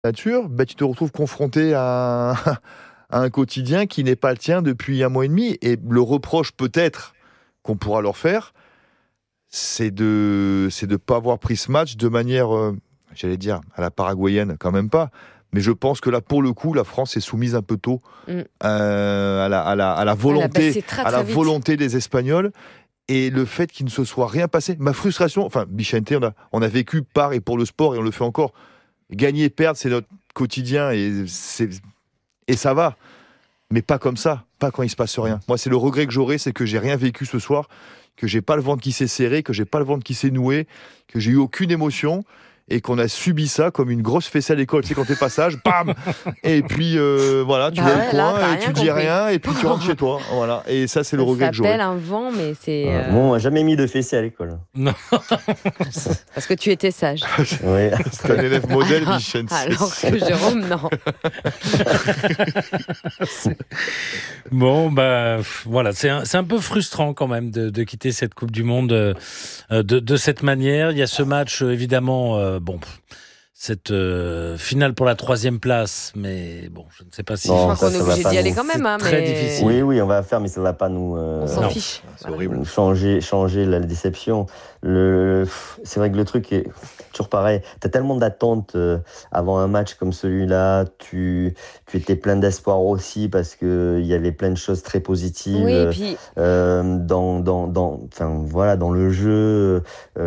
nature, tu te retrouves confronté à un quotidien qui n'est pas le tien depuis 1 mois et demi. Et le reproche peut-être qu'on pourra leur faire, c'est de pas avoir pris ce match de manière, j'allais dire, à la paraguayenne, quand même pas. Mais je pense que là, pour le coup, la France est soumise un peu tôt à la volonté, à la volonté des Espagnols. Et le fait qu'il ne se soit rien passé, ma frustration, Bichente, on a vécu par et pour le sport, et on le fait encore. Gagner et perdre, c'est notre quotidien, et ça va. Mais pas comme ça, pas quand il se passe rien. Moi, c'est le regret que j'aurai, c'est que j'ai rien vécu ce soir, que j'ai pas le ventre qui s'est serré, que j'ai pas le ventre qui s'est noué, que j'ai eu aucune émotion, et qu'on a subi ça comme une grosse fessée à l'école. Tu sais, quand t'es pas sage, bam. Et puis voilà, tu vois le point, et tu dis rien, et puis tu rentres chez toi. Voilà. Et ça, c'est le regret que j'aurai. Ça s'appelle un vent, mais c'est. Bon, on n'a jamais mis de fessée à l'école. Non. Parce que tu étais sage. Oui. C'est un élève modèle, Michel. Alors que Jérôme, non. Bon, voilà, c'est un peu frustrant quand même de quitter cette Coupe du Monde de cette manière. Il y a ce match, évidemment, cette finale pour la 3e place, mais bon, je ne sais pas si... je crois qu'on est obligé d'y aller quand même. Très difficile. Oui, on va faire, mais ça ne va pas nous... on s'en fiche. C'est horrible. Changer la déception. C'est vrai que le truc est toujours pareil. Tu as tellement d'attentes avant un match comme celui-là. Tu étais plein d'espoir aussi parce qu'il y avait plein de choses très positives dans le jeu.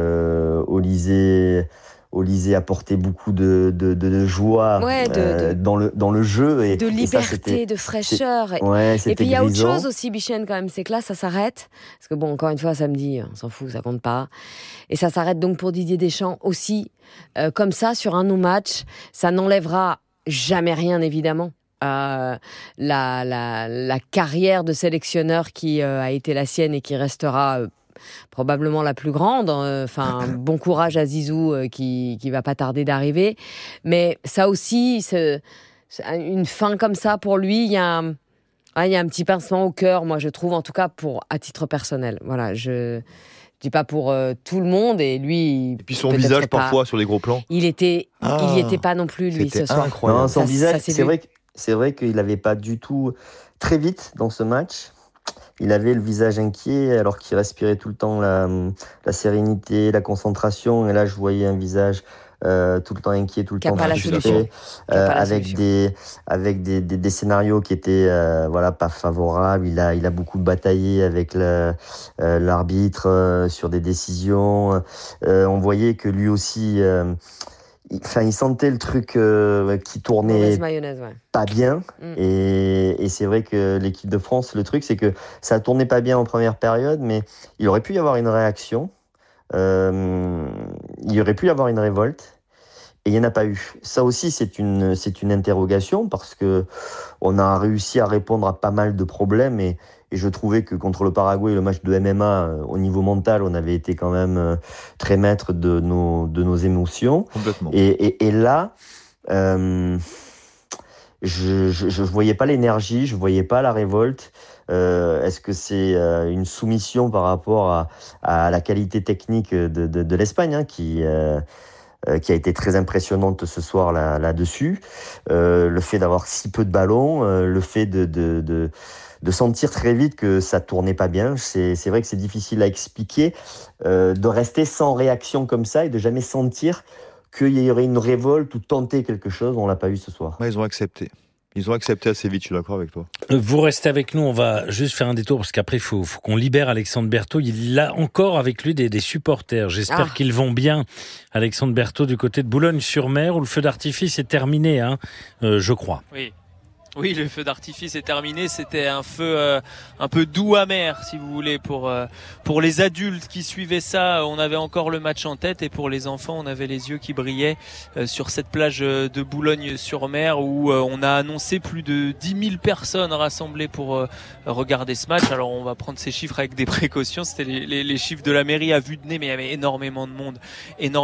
Olysée apportait beaucoup de joie dans le jeu. De liberté, de fraîcheur. Et puis il y a autre chose aussi, Bichente, quand même, c'est que là, ça s'arrête. Parce que encore une fois, samedi, on s'en fout, ça compte pas. Et ça s'arrête donc pour Didier Deschamps aussi. Comme ça, sur un non-match, ça n'enlèvera jamais rien, évidemment. La carrière de sélectionneur qui a été la sienne et qui restera... probablement la plus grande. Bon courage à Zizou qui va pas tarder d'arriver. Mais ça aussi, c'est une fin comme ça pour lui. Il y a un petit pincement au cœur, moi je trouve, en tout cas à titre personnel. Voilà, je dis pas pour tout le monde, et lui. Et puis son visage parfois sur les gros plans. Il y était pas non plus lui ce soir. Incroyable. Non, son visage, c'est vrai qu'il n'avait pas du tout très vite dans ce match. Il avait le visage inquiet alors qu'il respirait tout le temps la sérénité, la concentration. Et là, je voyais un visage tout le temps inquiet, tout le temps frustré, avec des scénarios qui étaient pas favorables. Il a beaucoup bataillé avec l'arbitre sur des décisions. On voyait que lui aussi... il sentait le truc qui tournait pas bien. Et c'est vrai que l'équipe de France, le truc, c'est que ça tournait pas bien en première période, mais il aurait pu y avoir une réaction. Il aurait pu y avoir une révolte. Et il n'y en a pas eu. Ça aussi, c'est une interrogation parce que on a réussi à répondre à pas mal de problèmes et je trouvais que contre le Paraguay, le match de MMA, au niveau mental, on avait été quand même très maître de nos émotions. Complètement. Et là, je voyais pas l'énergie, je voyais pas la révolte. Est-ce que c'est une soumission par rapport à la qualité technique de l'Espagne, qui a été très impressionnante ce soir là-dessus. Le fait d'avoir si peu de ballons, le fait de sentir très vite que ça tournait pas bien. C'est vrai que c'est difficile à expliquer, de rester sans réaction comme ça et de jamais sentir qu'il y aurait une révolte ou tenter quelque chose. On l'a pas eu ce soir. Ils ont accepté. Ils ont accepté assez vite, je suis d'accord avec toi. Vous restez avec nous, on va juste faire un détour parce qu'après il faut qu'on libère Alexandre Berthaud. Il a encore avec lui des supporters. J'espère qu'ils vont bien, Alexandre Berthaud, du côté de Boulogne-sur-Mer où le feu d'artifice est terminé, je crois. Oui, le feu d'artifice est terminé. C'était un feu un peu doux amer, si vous voulez, pour les adultes qui suivaient ça. On avait encore le match en tête, et pour les enfants, on avait les yeux qui brillaient sur cette plage de Boulogne-sur-Mer où on a annoncé plus de 10 000 personnes rassemblées pour regarder ce match. Alors on va prendre ces chiffres avec des précautions. C'était les chiffres de la mairie à vue de nez, mais il y avait énormément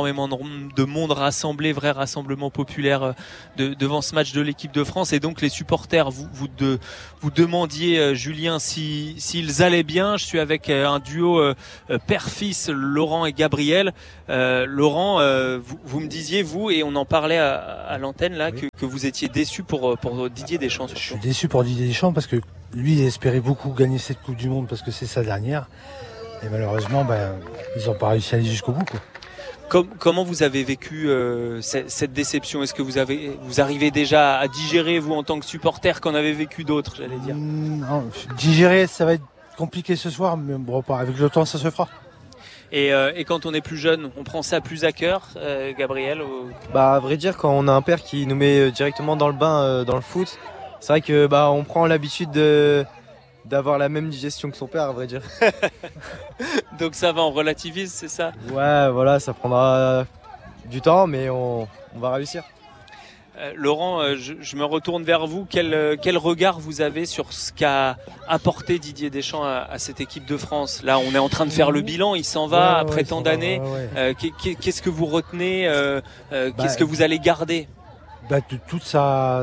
de monde rassemblé, vrai rassemblement populaire devant ce match de l'équipe de France, et donc les supporters supporters vous demandiez, Julien, s'ils allaient bien. Je suis avec un duo père-fils, Laurent et Gabriel. Laurent, vous me disiez, vous, et on en parlait à l'antenne là, oui, que vous étiez déçu pour Didier Deschamps. Je suis déçu pour Didier Deschamps parce que lui, il espérait beaucoup gagner cette Coupe du Monde parce que c'est sa dernière. Et malheureusement, ils n'ont pas réussi à aller jusqu'au bout, quoi. Comment vous avez vécu cette déception? Est-ce que vous arrivez déjà à digérer, vous, en tant que supporter, qu'en avez vécu d'autres, j'allais dire? Non, digérer, ça va être compliqué ce soir, mais bon, avec le temps, ça se fera. Et quand on est plus jeune, on prend ça plus à cœur, Gabriel? À vrai dire, quand on a un père qui nous met directement dans le bain dans le foot, c'est vrai que on prend l'habitude d'avoir la même digestion que son père, à vrai dire. Donc ça va, on relativise, c'est ça? Ouais, voilà, ça prendra du temps, mais on va réussir. Laurent, je me retourne vers vous. Quel regard vous avez sur ce qu'a apporté Didier Deschamps à cette équipe de France? Là, on est en train de faire le bilan, il s'en va après tant d'années. Ouais. Qu'est-ce que vous retenez? Qu'est-ce que vous allez garder? De toute son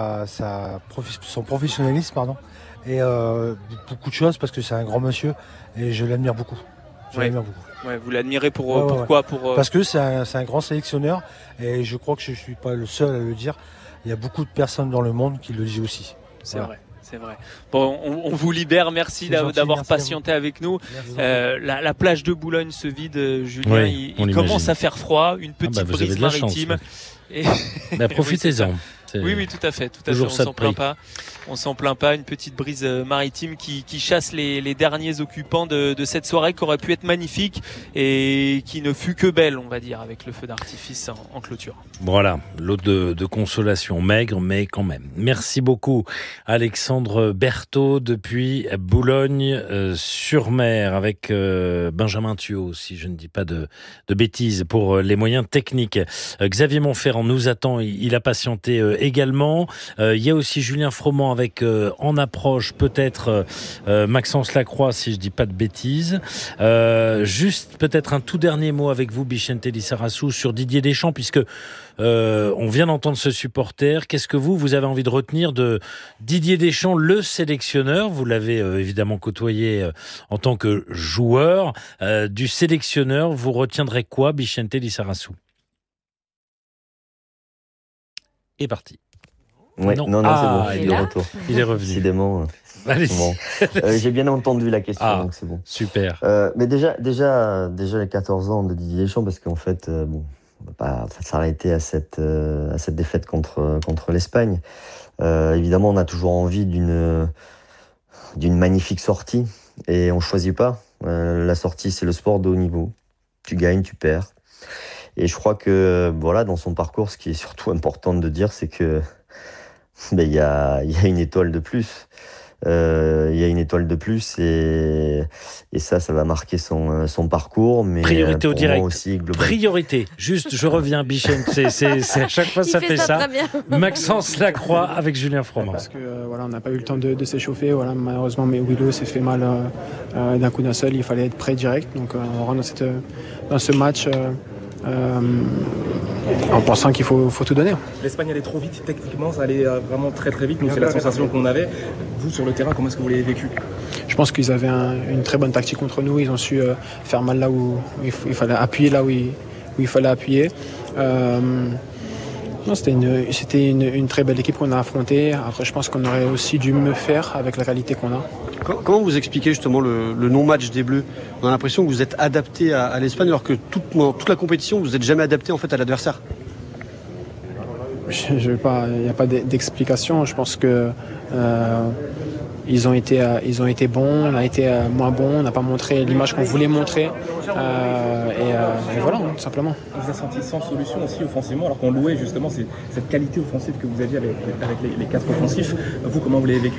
professionnalisme, et beaucoup de choses, parce que c'est un grand monsieur et je l'admire beaucoup. Ouais, vous l'admirez pourquoi? Parce que c'est un grand sélectionneur et je crois que je ne suis pas le seul à le dire. Il y a beaucoup de personnes dans le monde qui le disent aussi. C'est vrai. Bon, on vous libère. Merci d'avoir patienté avec nous. La plage de Boulogne se vide, Julien. Oui, il commence à faire froid. Une petite brise maritime. Profitez-en. Oui, tout à fait. On s'en plaint pas. Une petite brise maritime qui chasse les derniers occupants de cette soirée qui aurait pu être magnifique et qui ne fut que belle, on va dire, avec le feu d'artifice en clôture. Voilà, l'eau de consolation, maigre, mais quand même. Merci beaucoup, Alexandre Berthaud, depuis Boulogne-sur-Mer, avec Benjamin Thuot, si je ne dis pas de bêtises, pour les moyens techniques. Xavier Montferrand nous attend, il a patienté également. Il y a aussi Julien Froment avec en approche peut-être Maxence Lacroix, si je dis pas de bêtises. Juste peut-être un tout dernier mot avec vous, Bichente Lissarassou, sur Didier Deschamps, puisque on vient d'entendre ce supporter. Qu'est-ce que vous avez envie de retenir de Didier Deschamps, le sélectionneur? Vous l'avez évidemment côtoyé en tant que joueur. Du sélectionneur, vous retiendrez quoi, Bichente Lissarassou? Et parti. Ouais, non, c'est bon, il est de retour. Il est revenu. Décidément. Bon. J'ai bien entendu la question, donc c'est bon. Super. Mais déjà les 14 ans de Didier Deschamps, parce qu'en fait, on va pas s'arrêter à cette défaite contre l'Espagne. Évidemment, on a toujours envie d'une magnifique sortie, et on choisit pas. La sortie, c'est le sport de haut niveau. Tu gagnes, tu perds. Et je crois que dans son parcours, ce qui est surtout important de dire, c'est que il y a une étoile de plus. Il y a une étoile de plus et ça va marquer son parcours. Mais priorité au direct. Aussi, priorité. Juste, je reviens, Bichente. C'est à chaque fois ça fait ça. Maxence Lacroix avec Julien Froment. Parce que on n'a pas eu le temps de s'échauffer. Malheureusement, mais Willow s'est fait mal d'un coup d'un seul. Il fallait être prêt direct. Donc on rentre dans ce match. En pensant qu'il faut tout donner. L'Espagne allait trop vite, techniquement ça allait vraiment très très vite, nous c'est la sensation qu'on avait. Vous sur le terrain, comment est-ce que vous l'avez vécu? Je pense qu'ils avaient une très bonne tactique contre nous, ils ont su faire mal là où il fallait appuyer, là où il fallait appuyer. Non, c'était une très belle équipe qu'on a affrontée. Après je pense qu'on aurait aussi dû mieux faire avec la qualité qu'on a. Comment vous expliquez justement le non-match des Bleus? On a l'impression que vous êtes adapté à l'Espagne alors que toute la compétition, vous n'êtes jamais adapté en fait à l'adversaire. Il n'y a pas d'explication. Je pense que ils ont été bons, on a été moins bons, on n'a pas montré l'image qu'on voulait montrer. Et voilà, tout simplement. On vous a senti sans solution aussi offensivement, alors qu'on louait justement cette qualité offensive que vous aviez avec les 4 offensifs. Vous, comment vous l'avez vécu?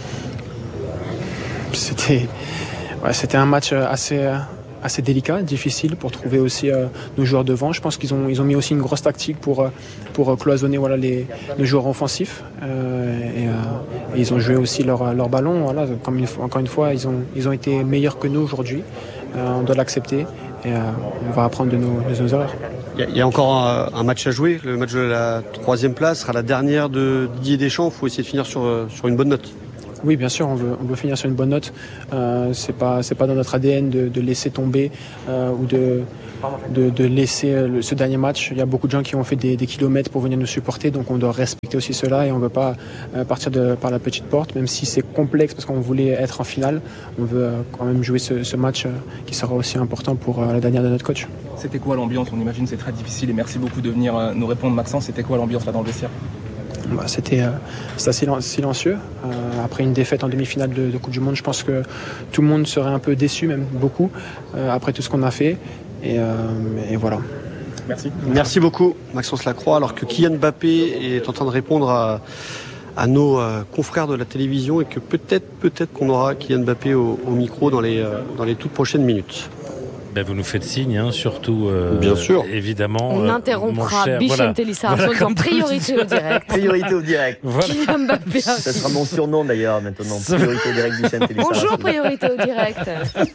C'était un match assez délicat, difficile pour trouver aussi nos joueurs devant. Je pense qu'ils ont mis aussi une grosse tactique pour cloisonner nos joueurs offensifs et ils ont joué aussi leur ballon. Encore une fois, ils ont été meilleurs que nous aujourd'hui. On doit l'accepter et on va apprendre de nos erreurs. Il y a encore un match à jouer. Le match de la 3e place sera la dernière de Didier Deschamps. Il faut essayer de finir sur une bonne note. Oui, bien sûr, on veut finir sur une bonne note. C'est pas dans notre ADN de laisser tomber ou de laisser ce dernier match. Il y a beaucoup de gens qui ont fait des kilomètres pour venir nous supporter, donc on doit respecter aussi cela et on ne veut pas partir par la petite porte, même si c'est complexe parce qu'on voulait être en finale. On veut quand même jouer ce match qui sera aussi important pour la dernière de notre coach. C'était quoi l'ambiance? On imagine c'est très difficile et merci beaucoup de venir nous répondre, Maxence. C'était quoi l'ambiance là dans le vestiaire? C'était assez silencieux. Après une défaite en demi-finale de Coupe du Monde, je pense que tout le monde serait un peu déçu, même beaucoup, après tout ce qu'on a fait. Et voilà. Merci. Merci beaucoup, Maxence Lacroix. Alors que Kylian Mbappé est en train de répondre à nos confrères de la télévision et que peut-être qu'on aura Kylian Mbappé au micro dans les toutes prochaines minutes. Ben vous nous faites signe, surtout. Bien sûr. Évidemment. On interrompra Bichente Lissarason en priorité au direct. Priorité au direct. Kylian Mbappé. Ça sera mon surnom d'ailleurs maintenant. Priorité au direct, Bichente Lissarason. Bonjour, priorité au direct.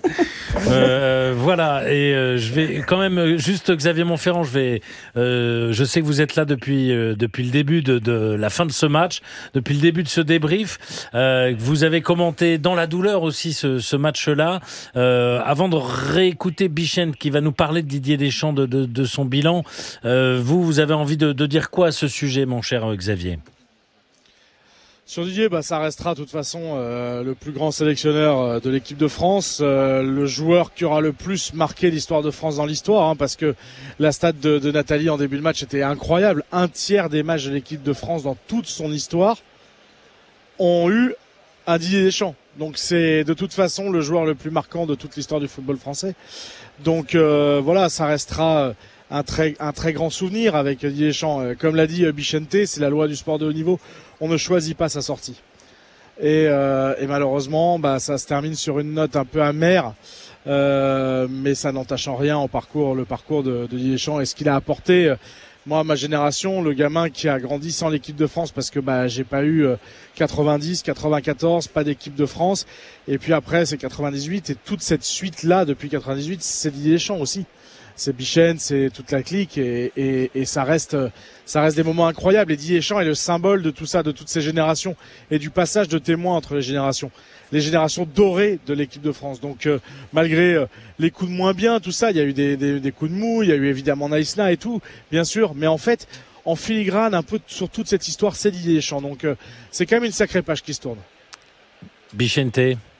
Voilà, et je vais quand même juste Xavier Montferrand, je sais que vous êtes là depuis le début de la fin de ce match, depuis le début de ce débrief. Vous avez commenté dans la douleur aussi ce match-là. Avant de réécouter Bichente qui va nous parler de Didier Deschamps, de son bilan, vous avez envie de dire quoi à ce sujet, mon cher Xavier? Sur Didier, ça restera de toute façon le plus grand sélectionneur de l'équipe de France, le joueur qui aura le plus marqué l'histoire de France dans l'histoire, parce que la stat de Nathalie en début de match était incroyable. 1/3 des matchs de l'équipe de France dans toute son histoire ont eu un Didier Deschamps. Donc c'est de toute façon le joueur le plus marquant de toute l'histoire du football français. Donc voilà, ça restera un très grand souvenir avec Didier Deschamps. Comme l'a dit Bichente, c'est la loi du sport de haut niveau. On ne choisit pas sa sortie. Et malheureusement, ça se termine sur une note un peu amère. Mais ça n'entache en rien le parcours de Didier Deschamps et ce qu'il a apporté. Moi, ma génération, le gamin qui a grandi sans l'équipe de France parce que j'ai pas eu 90, 94, pas d'équipe de France. Et puis après, c'est 98 et toute cette suite-là depuis 98, c'est Didier Deschamps aussi. C'est Bichente, c'est toute la clique et ça reste des moments incroyables. Et Didier Deschamps est le symbole de tout ça, de toutes ces générations et du passage de témoins entre les générations dorées de l'équipe de France. Donc malgré les coups de moins bien, tout ça, il y a eu des coups de mou, il y a eu évidemment Naïsna et tout, bien sûr. Mais en fait, en filigrane, un peu sur toute cette histoire, c'est Didier Deschamps. Donc c'est quand même une sacrée page qui se tourne. Bichente.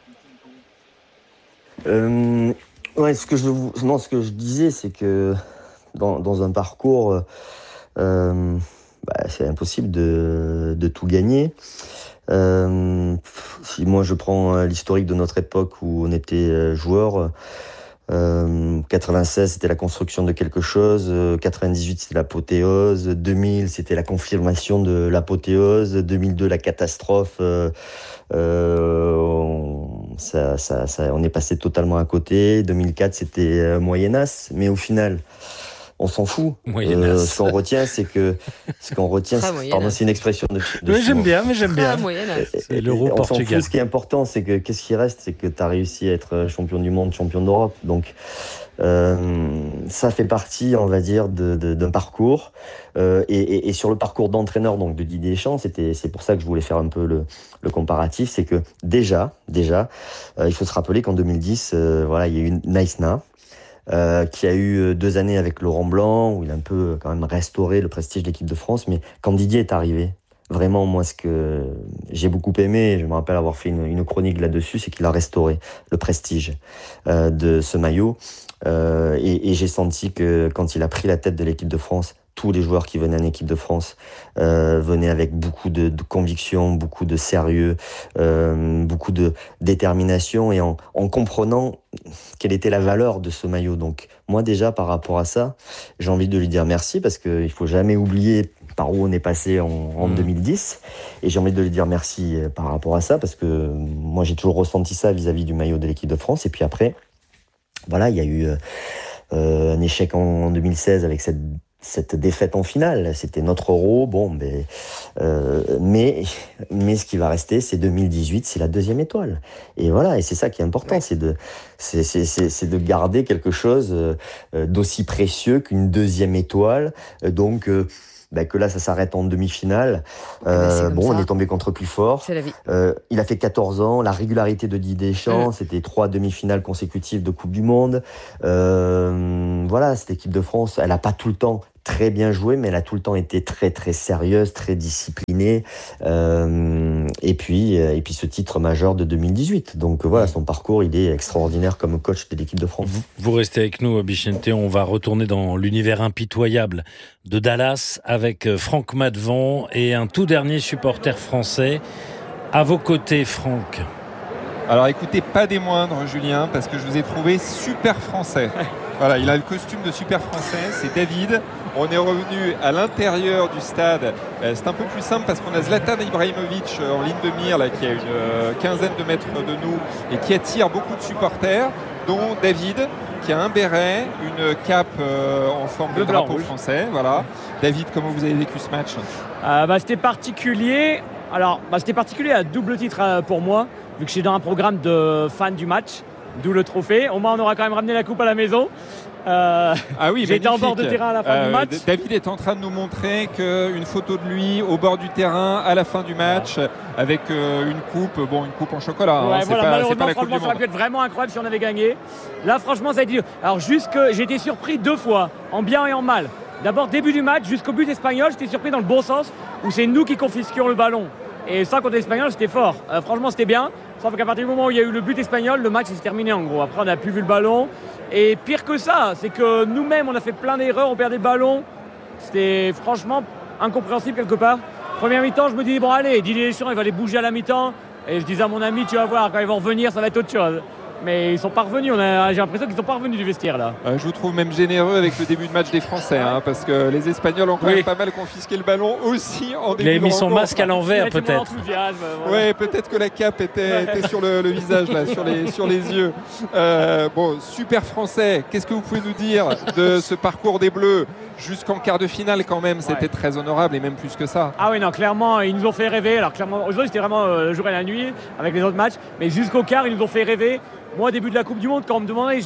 Ouais, ce que je disais, c'est que dans un parcours, c'est impossible de tout gagner. Si moi je prends l'historique de notre époque où on était joueur, 96 c'était la construction de quelque chose, 98 c'était l'apothéose, 2000 c'était la confirmation de l'apothéose, 2002 la catastrophe. On est passé totalement à côté. 2004 c'était Moyen-Âge, mais au final on s'en fout. Ce qu'on retient, pardon, c'est une expression de mais j'aime bien. C'est l'Euro Portugal. Ce qui est important, c'est que qu'est-ce qui reste, c'est que tu as réussi à être champion du monde, champion d'Europe. Donc ça fait partie, on va dire, d'un parcours. Et sur le parcours d'entraîneur donc de Didier Deschamps, c'est pour ça que je voulais faire un peu le comparatif, c'est que déjà, il faut se rappeler qu'en 2010, il y a eu Naïsna. Qui a eu 2 années avec Laurent Blanc, où il a un peu quand même restauré le prestige de l'équipe de France. Mais quand Didier est arrivé, vraiment, moi, ce que j'ai beaucoup aimé, je me rappelle avoir fait une chronique là-dessus, c'est qu'il a restauré le prestige de ce maillot. Et j'ai senti que quand il a pris la tête de l'équipe de France, tous les joueurs qui venaient en équipe de France venaient avec beaucoup de conviction, beaucoup de sérieux, beaucoup de détermination et en comprenant quelle était la valeur de ce maillot. Donc moi déjà par rapport à ça, j'ai envie de lui dire merci parce qu'il ne faut jamais oublier par où on est passé en 2010 et j'ai envie de lui dire merci par rapport à ça parce que moi j'ai toujours ressenti ça vis-à-vis du maillot de l'équipe de France et puis après, voilà, il y a eu un échec en 2016 avec cette défaite en finale, c'était notre Euro. Mais ce qui va rester, c'est 2018, c'est la deuxième étoile. Et voilà, et c'est ça qui est important, c'est de garder quelque chose d'aussi précieux qu'une deuxième étoile. Donc que là ça s'arrête en demi-finale. On est tombé contre plus fort. C'est la vie. Il a fait 14 ans, la régularité de Didier Deschamps, c'était 3 demi-finales consécutives de Coupe du Monde. Cette équipe de France, elle n'a pas tout le temps très bien joué, mais elle a tout le temps été très très sérieuse, très disciplinée. Et puis ce titre majeur de 2018. Donc son parcours, il est extraordinaire comme coach de l'équipe de France. Vous restez avec nous, Bichente. On va retourner dans l'univers impitoyable de Dallas avec Franck Maddevant et un tout dernier supporter français. À vos côtés, Franck. Alors écoutez, pas des moindres, Julien, parce que je vous ai trouvé super français. Voilà, il a le costume de super français, c'est David. On est revenu à l'intérieur du stade. C'est un peu plus simple parce qu'on a Zlatan Ibrahimovic en ligne de mire, là, qui a une quinzaine de mètres de nous et qui attire beaucoup de supporters, dont David, qui a un béret, une cape en forme de drapeau français. Voilà. David, comment vous avez vécu ce match ? C'était particulier. Alors, c'était particulier à double titre pour moi, vu que je suis dans un programme de fan du match, d'où le trophée. Au moins, on aura quand même ramené la coupe à la maison. J'ai été en bord de terrain à la fin du match. David est en train de nous montrer qu'une photo de lui au bord du terrain à la fin du match avec une coupe en chocolat. Malheureusement, c'est pas franchement, ça aurait pu être vraiment incroyable si on avait gagné. Là, franchement, ça a été... Alors, j'ai été surpris 2 fois, en bien et en mal. D'abord, début du match, jusqu'au but espagnol, j'étais surpris dans le bon sens, où c'est nous qui confisquions le ballon. Et ça, contre l'Espagnol, c'était fort. Franchement, c'était bien. Sauf qu'à partir du moment où il y a eu le but espagnol, le match s'est terminé en gros. Après, on n'a plus vu le ballon. Et pire que ça, c'est que nous-mêmes, on a fait plein d'erreurs, on perdait le ballon. C'était franchement incompréhensible quelque part. Première mi-temps, je me dis, bon allez, Didier Deschamps, il va les bouger à la mi-temps. Et je disais à mon ami, tu vas voir, quand ils vont revenir, ça va être autre chose. Mais ils sont pas revenus, j'ai l'impression qu'ils sont pas revenus du vestiaire là. Je vous trouve même généreux avec le début de match des Français, parce que les Espagnols ont quand même pas mal confisqué le ballon aussi en début de rencontre. Il a mis son masque à l'envers peut-être. Ouais, peut-être que la cape était sur le visage là, sur les yeux. Super Français, qu'est-ce que vous pouvez nous dire de ce parcours des Bleus jusqu'en quart de finale quand même? C'était très honorable et même plus que ça. Ah oui, non, clairement, ils nous ont fait rêver. Alors clairement, aujourd'hui c'était vraiment le jour et la nuit avec les autres matchs, mais jusqu'au quart, ils nous ont fait rêver. Moi, au début de la Coupe du Monde, quand on me demandait,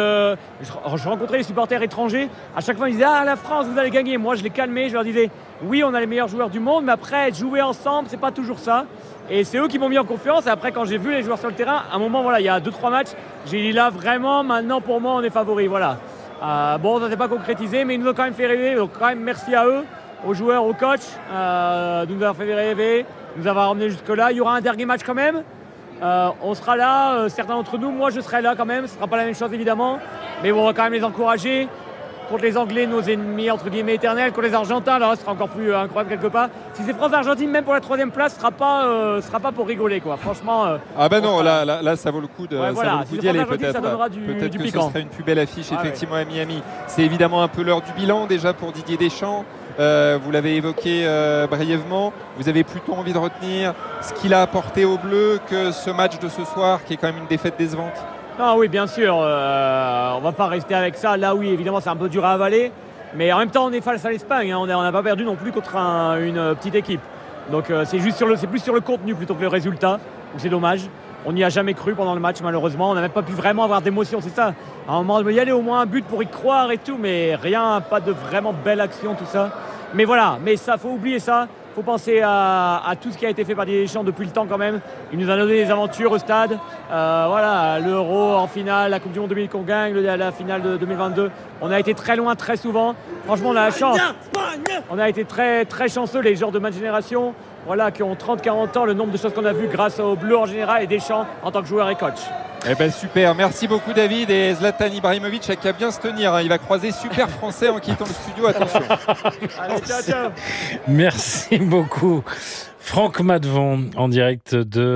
je rencontrais les supporters étrangers. À chaque fois, ils disaient « Ah, la France, vous allez gagner ». Moi, je les calmais. Je leur disais « Oui, on a les meilleurs joueurs du monde, mais après, jouer ensemble, c'est pas toujours ça ». Et c'est eux qui m'ont mis en confiance. Et après, quand j'ai vu les joueurs sur le terrain, à un moment, il y a 2-3 matchs, j'ai dit là, vraiment, maintenant, pour moi, on est favoris. Voilà. Ça ne s'est pas concrétisé, mais ils nous ont quand même fait rêver. Donc, quand même, merci à eux, aux joueurs, aux coachs, de nous avoir fait rêver, de nous avoir emmenés jusque-là. Il y aura un dernier match quand même. On sera là, certains d'entre nous, moi je serai là quand même, ce ne sera pas la même chose évidemment, mais on va quand même les encourager. Contre les Anglais, nos ennemis entre guillemets éternels, contre les Argentins, là ce sera encore plus incroyable quelque part. Si c'est France-Argentine, même pour la 3e place, ce sera pas pour rigoler quoi. Franchement. Là ça vaut le coup d'y aller peut-être. Ça donnera du que piquant. Ce sera une plus belle affiche effectivement à Miami. C'est évidemment un peu l'heure du bilan déjà pour Didier Deschamps. Vous l'avez évoqué brièvement, vous avez plutôt envie de retenir ce qu'il a apporté aux Bleus que ce match de ce soir qui est quand même une défaite décevante. Ah oui, bien sûr, on va pas rester avec ça. Là oui, évidemment c'est un peu dur à avaler, mais en même temps on est face à l'Espagne, on n'a pas perdu non plus contre une petite équipe. Donc c'est plus sur le contenu plutôt que le résultat, donc c'est dommage. On n'y a jamais cru pendant le match malheureusement, on n'a même pas pu vraiment avoir d'émotion, c'est ça. À un moment, il y aller au moins un but pour y croire et tout, mais rien, pas de vraiment belle action, tout ça. Mais voilà, mais ça, faut oublier ça. Faut penser à tout ce qui a été fait par Didier Deschamps depuis le temps quand même. Il nous a donné des aventures au stade. L'Euro en finale, la Coupe du Monde 2000 qu'on gagne, la finale de 2022. On a été très loin, très souvent. Franchement, on a la chance. On a été très, très chanceux, les joueurs de ma génération, qui ont 30-40 ans, le nombre de choses qu'on a vues grâce aux Bleus en général et Deschamps en tant que joueur et coach. Super, merci beaucoup David, et Zlatan Ibrahimovic qui a bien se tenir, il va croiser super français en quittant le studio, attention. Allez, ciao. Merci beaucoup. Franck Maddevant en direct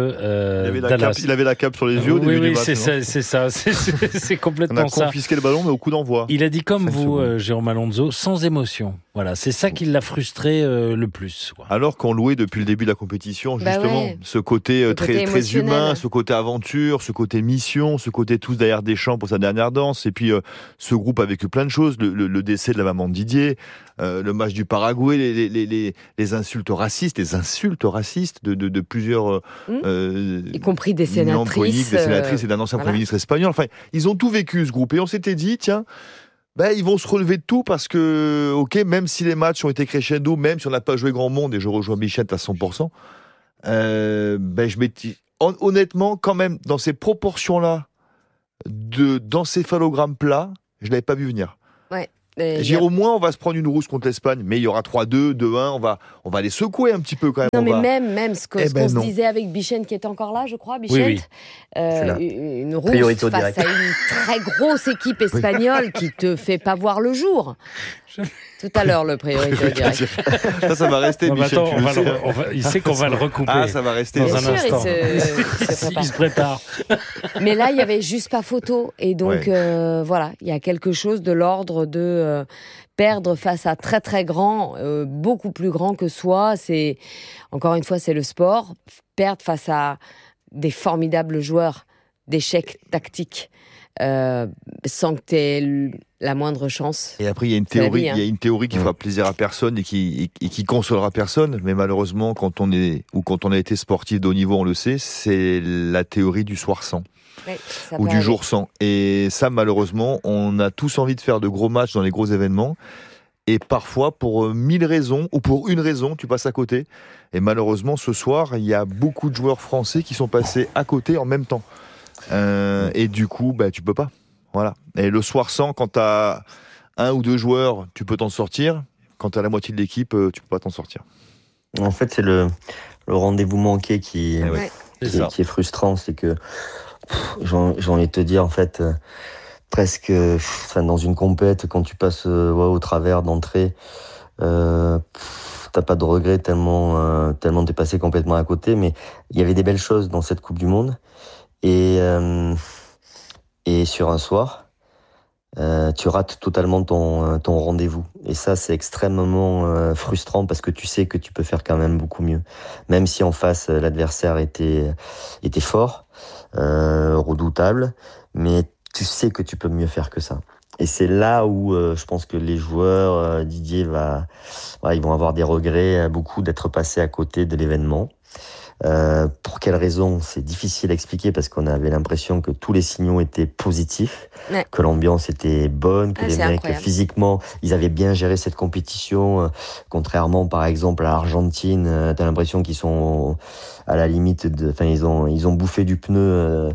de Dallas. Il avait la cape sur les yeux au début du match. C'est ça, c'est complètement ça. On a confisqué le ballon mais au coup d'envoi. Il a dit comme vous, Jérôme Alonso, sans émotion. Voilà. Voilà, c'est ça qui l'a frustré le plus. Quoi. Alors qu'on louait depuis le début de la compétition, justement, ce côté très humain, ce côté aventure, ce côté mission, ce côté tous derrière Deschamps pour sa dernière danse. Et puis, ce groupe a vécu plein de choses. Le décès de la maman de Didier, le match du Paraguay, les insultes racistes de plusieurs... y compris des sénatrices. Et d'un ancien Premier ministre espagnol. Enfin, ils ont tout vécu, ce groupe. Et on s'était dit, tiens... ils vont se relever de tout parce que, même si les matchs ont été crescendo, même si on n'a pas joué grand monde, et je rejoins Bichette à 100%, honnêtement, quand même, dans ces proportions-là, d'encéphalogramme plat, je ne l'avais pas vu venir. Ouais. Au moins, on va se prendre une rousse contre l'Espagne, mais il y aura 3-2, 2-1, on va les secouer un petit peu quand même. Non, mais même ce qu'on se disait avec Bichette qui était encore là, je crois, Bichette, une rousse face à une très grosse équipe espagnole qui te fait pas voir le jour. Tout à l'heure, le priorité direct. Ça va rester, Bichette. Il sait qu'on va le recouper. Ah, ça va rester dans un instant. Il se prépare. Mais là, il y avait juste pas photo. Et donc, voilà, il y a quelque chose de l'ordre de perdre face à très très grand, beaucoup plus grand que soi. Encore une fois, c'est le sport. Perdre face à des formidables joueurs d'échecs tactiques. Sans que tu aies la moindre chance. Et après, il y a une théorie qui fera plaisir à personne et qui consolera personne. Mais malheureusement, quand on a été sportif de haut niveau, on le sait, c'est la théorie du soir sans. Oui, ou du jour sans. Et ça, malheureusement, on a tous envie de faire de gros matchs dans les gros événements. Et parfois, pour 1000 raisons, ou pour une raison, tu passes à côté. Et malheureusement, ce soir, il y a beaucoup de joueurs français qui sont passés à côté en même temps. Et du coup, tu peux pas. Voilà. Et le soir sans, quand t'as 1 ou 2 joueurs, tu peux t'en sortir. Quand t'as la moitié de l'équipe, tu peux pas t'en sortir. En fait, c'est le rendez-vous manqué qui est frustrant. C'est que j'ai envie de te dire, en fait, presque dans une compète, quand tu passes au travers d'entrée, t'as pas de regrets tellement t'es passé complètement à côté. Mais il y avait des belles choses dans cette Coupe du Monde. Et sur un soir, tu rates totalement ton rendez-vous. Et ça, c'est extrêmement frustrant parce que tu sais que tu peux faire quand même beaucoup mieux. Même si en face, l'adversaire était fort, redoutable, mais tu sais que tu peux mieux faire que ça. Et c'est là où je pense que les joueurs, Didier ils vont avoir des regrets, beaucoup d'être passés à côté de l'événement. Pour quelles raisons, c'est difficile à expliquer parce qu'on avait l'impression que tous les signaux étaient positifs, que l'ambiance était bonne, que les mecs incroyable. Physiquement ils avaient bien géré cette compétition, contrairement par exemple à l'Argentine, t'as l'impression qu'ils sont à la limite ils ont bouffé du pneu,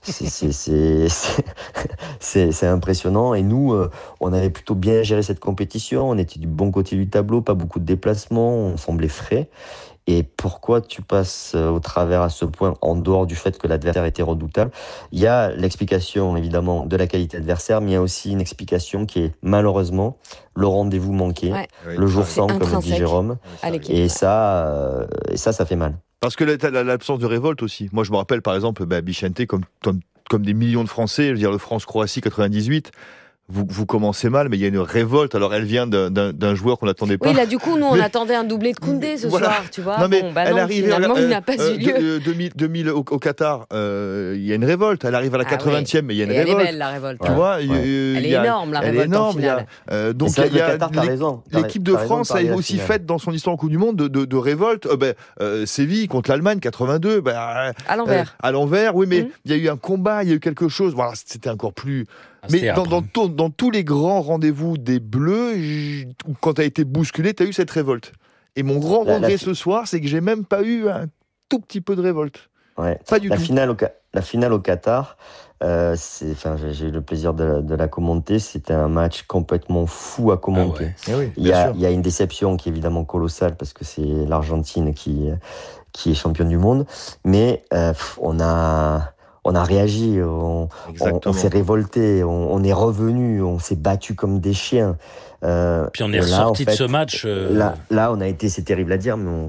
c'est impressionnant. Et nous, on avait plutôt bien géré cette compétition, on était du bon côté du tableau, pas beaucoup de déplacements, on semblait frais. Et pourquoi tu passes au travers à ce point, en dehors du fait que l'adversaire était redoutable? Il y a l'explication, évidemment, de la qualité adversaire, mais il y a aussi une explication qui est, malheureusement, le rendez-vous manqué, le jour sans, comme dit Jérôme. Et ça fait mal. Parce que l'absence de révolte aussi. Moi, je me rappelle, par exemple, Bichente, comme des millions de Français, je veux dire, le France-Croatie 98, vous commencez mal, mais il y a une révolte. Alors, elle vient d'un joueur qu'on n'attendait pas. Oui, là, du coup, nous, on attendait un doublé de Koundé ce soir, tu vois. Non, mais elle arrive, finalement, il n'a pas eu lieu. 2000 au Qatar, il y a une révolte. Elle arrive à la 80e, mais il y a une révolte. Elle est belle, la révolte. Tu vois, elle est énorme, la révolte. Elle est énorme. Donc, il y a l'équipe de France a aussi fait dans son histoire en Coupe du Monde de révolte. Séville contre l'Allemagne, 82. À l'envers. À l'envers, oui, mais il y a eu un combat, il y a eu quelque chose. Voilà, c'était encore plus. Mais dans tous les grands rendez-vous des Bleus, quand tu as été bousculé, tu as eu cette révolte. Et mon grand regret ce soir, c'est que j'ai même pas eu un tout petit peu de révolte. Ouais. Pas du tout. La finale au Qatar, j'ai eu le plaisir de la commenter. C'était un match complètement fou à commenter. Il y a une déception qui est évidemment colossale parce que c'est l'Argentine qui est championne du monde. Mais on a réagi, on s'est révolté, on est revenu, on s'est battu comme des chiens. Puis on est ressorti de ce match. Là, on a été, c'est terrible à dire, mais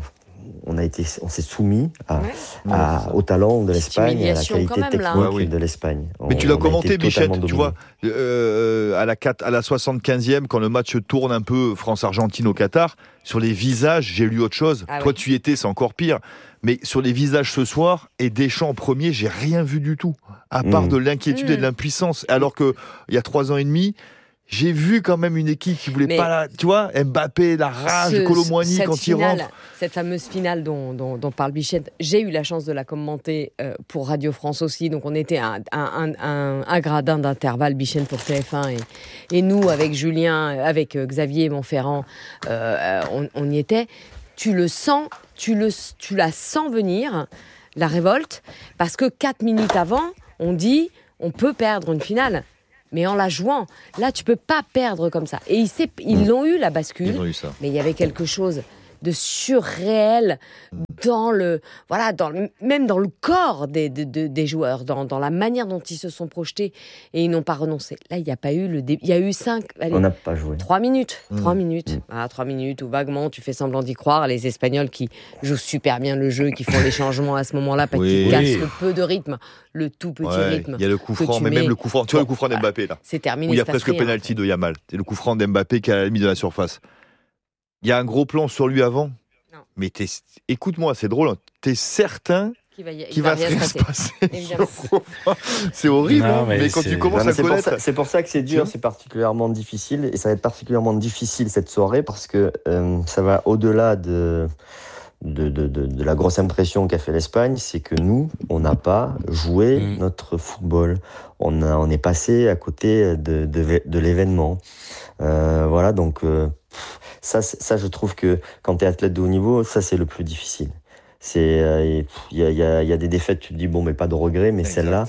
on s'est soumis au talent de l'Espagne et à la qualité technique de l'Espagne. Mais tu l'as commenté, Bichette, tu vois, à la 75e, quand le match tourne un peu France-Argentine au Qatar, sur les visages, j'ai lu autre chose. Toi, tu y étais, c'est encore pire. Mais sur les visages ce soir, et Deschamps en premier, j'ai rien vu du tout, à part de l'inquiétude et de l'impuissance. Alors qu'il y a 3 ans et demi, j'ai vu quand même une équipe qui voulait pas... Tu vois, Mbappé, la rage, Kolo Muani quand il rentre. Cette fameuse finale dont parle Bichette, j'ai eu la chance de la commenter pour Radio France aussi. Donc on était à un gradin d'intervalle, Bichette pour TF1 et nous, avec Julien, avec Xavier Montferrand, on y était. Tu le sens, tu la sens venir, la révolte, parce que 4 minutes avant, on dit on peut perdre une finale. Mais en la jouant, là, tu peux pas perdre comme ça. Et ils l'ont eu, la bascule. Ils ont eu ça. Mais il y avait quelque chose de surréel même dans le corps des joueurs, dans la manière dont ils se sont projetés, et ils n'ont pas renoncé. Là, il n'y a pas eu il y a eu 3 minutes. 3 minutes. 3 minutes où vaguement tu fais semblant d'y croire. Les Espagnols qui jouent super bien le jeu, qui font les changements à ce moment-là, parce qu'ils cassent le peu de rythme, le tout petit rythme. Il y a le coup franc, mais même le coup franc. Tu vois le coup franc d'Mbappé là. C'est terminé. Où il y a presque penalty de Yamal. C'est le coup franc d'Mbappé qui est à la limite de la surface. Il y a un gros plan sur lui avant. Non. Mais écoute-moi, c'est drôle. T'es certain qu'il va rien se passer. C'est horrible, mais quand tu commences à connaître... C'est pour ça que c'est dur, c'est particulièrement difficile. Et ça va être particulièrement difficile cette soirée parce que ça va au-delà de la grosse impression qu'a fait l'Espagne, c'est que nous, on n'a pas joué notre football. On est passé à côté de l'événement. Voilà, donc... Ça, je trouve que quand tu es athlète de haut niveau, ça, c'est le plus difficile. Il y a des défaites, tu te dis, bon, mais pas de regret, mais celle-là,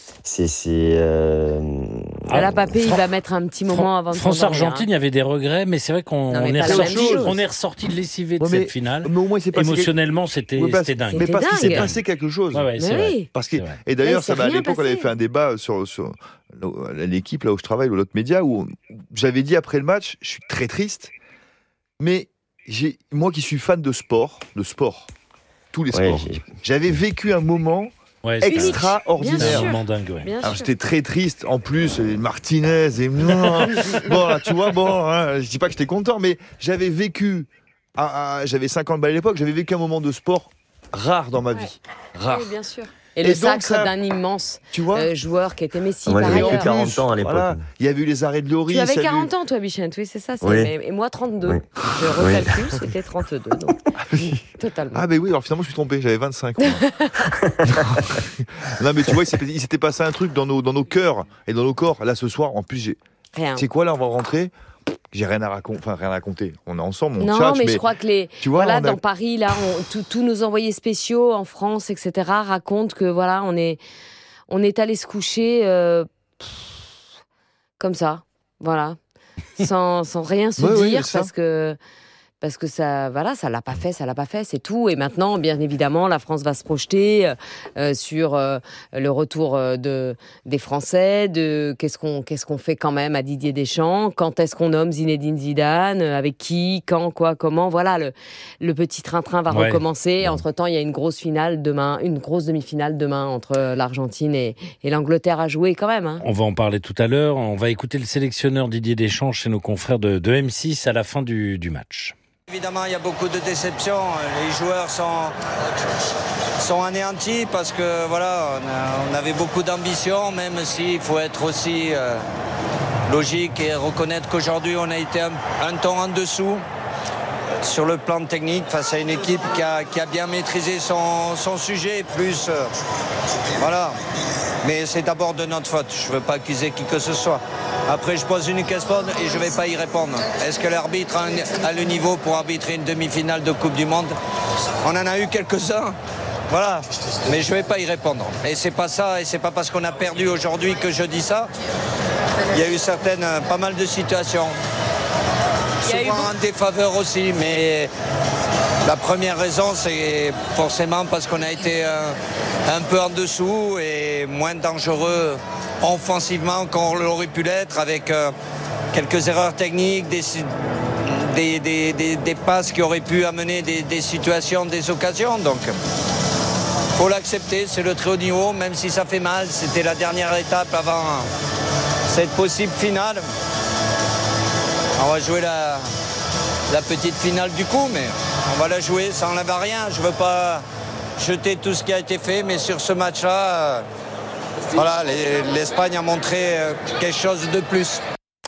Là, Mbappé, il va mettre un petit moment avant de France-Argentine, il y avait des regrets, mais c'est vrai qu'on est ressorti lessivé de cette finale. Mais au moins, émotionnellement, c'était dingue. Mais parce qu'il s'est passé quelque chose. Et d'ailleurs, ça à l'époque, on avait fait un débat sur l'équipe là où je travaille, l'autre média, où j'avais dit après le match, je suis très triste, mais moi qui suis fan de sport, tous les sports, j'avais vécu un moment extraordinaire. Alors j'étais très triste. En plus, Martinez et bon là, tu vois, je dis pas que j'étais content, mais j'avais vécu. J'avais 50 balles à l'époque. J'avais vécu un moment de sport rare dans ma vie. Rare. Oui, bien sûr. Et le sacre d'un immense joueur qui était Messi. Moi, j'avais 40 ans à l'époque. Voilà. Il y avait eu les arrêts de Lloris. Tu avais 40 ans, toi, Bichette, oui, c'est ça. Et moi, 32. Oui. Je recalcule, c'était 32. Donc. Totalement. Ah, mais oui, alors finalement, je suis trompé, j'avais 25. Non, mais tu vois, il s'était passé un truc dans nos cœurs et dans nos corps. Là, ce soir, en plus, rien. Tu sais quoi, là, on va rentrer. J'ai rien à raconter. On est ensemble, on non, tchatche, mais je crois que dans Paris, là, tous nos envoyés spéciaux en France, etc., racontent que voilà, on est allé se coucher comme ça, voilà, sans rien se dire, parce que ça l'a pas fait, c'est tout. Et maintenant, bien évidemment, la France va se projeter sur le retour des Français, qu'est-ce qu'on fait quand même à Didier Deschamps, quand est-ce qu'on nomme Zinedine Zidane, avec qui, quand, quoi, comment. Voilà, le petit train-train va recommencer. Entre-temps, il y a une grosse demi-finale demain entre l'Argentine et l'Angleterre à jouer quand même. Hein. On va en parler tout à l'heure. On va écouter le sélectionneur Didier Deschamps chez nos confrères de M6 à la fin du match. Évidemment, il y a beaucoup de déceptions. Les joueurs sont anéantis parce que voilà, on avait beaucoup d'ambition, même s'il faut être aussi logique et reconnaître qu'aujourd'hui on a été un ton en dessous sur le plan technique face à une équipe qui a bien maîtrisé son sujet, plus voilà. Mais c'est d'abord de notre faute. Je ne veux pas accuser qui que ce soit. Après, je pose une question et je ne vais pas y répondre. Est-ce que l'arbitre a le niveau pour arbitrer une demi-finale de Coupe du Monde ? On en a eu quelques-uns. Voilà. Mais je ne vais pas y répondre. Et c'est pas ça, et c'est pas parce qu'on a perdu aujourd'hui que je dis ça. Il y a eu pas mal de situations. Souvent en défaveur aussi, mais la première raison, c'est forcément parce qu'on a été un peu en dessous et moins dangereux offensivement qu'on l'aurait pu l'être, avec quelques erreurs techniques, des des passes qui auraient pu amener des situations, des occasions. Donc, faut l'accepter, c'est le très haut niveau, même si ça fait mal. C'était la dernière étape avant cette possible finale. On va jouer la petite finale du coup, mais on va la jouer, ça n'enlève rien. Je ne veux pas jeter tout ce qui a été fait, mais sur ce match-là, voilà, l'Espagne a montré quelque chose de plus.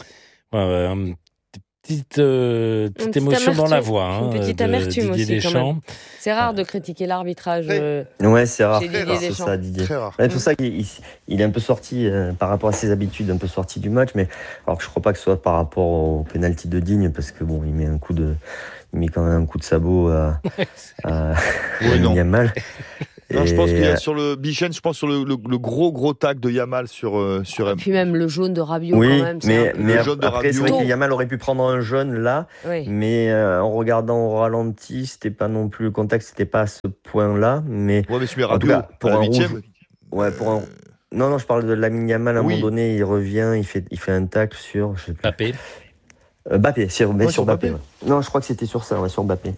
Petite émotion dans la voix. Une petite amertume Didier aussi, Deschamps. quand même. C'est rare de critiquer l'arbitrage. Ouais, c'est rare. C'est ça, Didier. Très rare. C'est pour ça qu'il est un peu sorti, par rapport à ses habitudes, un peu sorti du match. Mais alors que je crois pas que ce soit par rapport au pénalty de Digne, parce que bon, il met quand même un coup de sabot à Yamal. Non, je pense qu'il y a sur le Bichette, je pense sur le gros tac de Yamal sur Et puis même le jaune de Rabiot, oui, quand même. Mais le jaune de après, c'est Rabiot. vrai que Yamal aurait pu prendre un jaune là, Oui. mais en regardant au ralenti, c'était pas non plus le contact, c'était pas à ce point-là. Mais ouais, mais celui en tout Rabiot, cas, pour à la un rouge, 8e. ouais, pour un. Non, je parle de Lamine Yamal. À un moment donné, il revient, il fait un tacle sur. Je sais plus. Mbappé, sur Mbappé. Ouais. Non, je crois que c'était sur ça, sur Mbappé.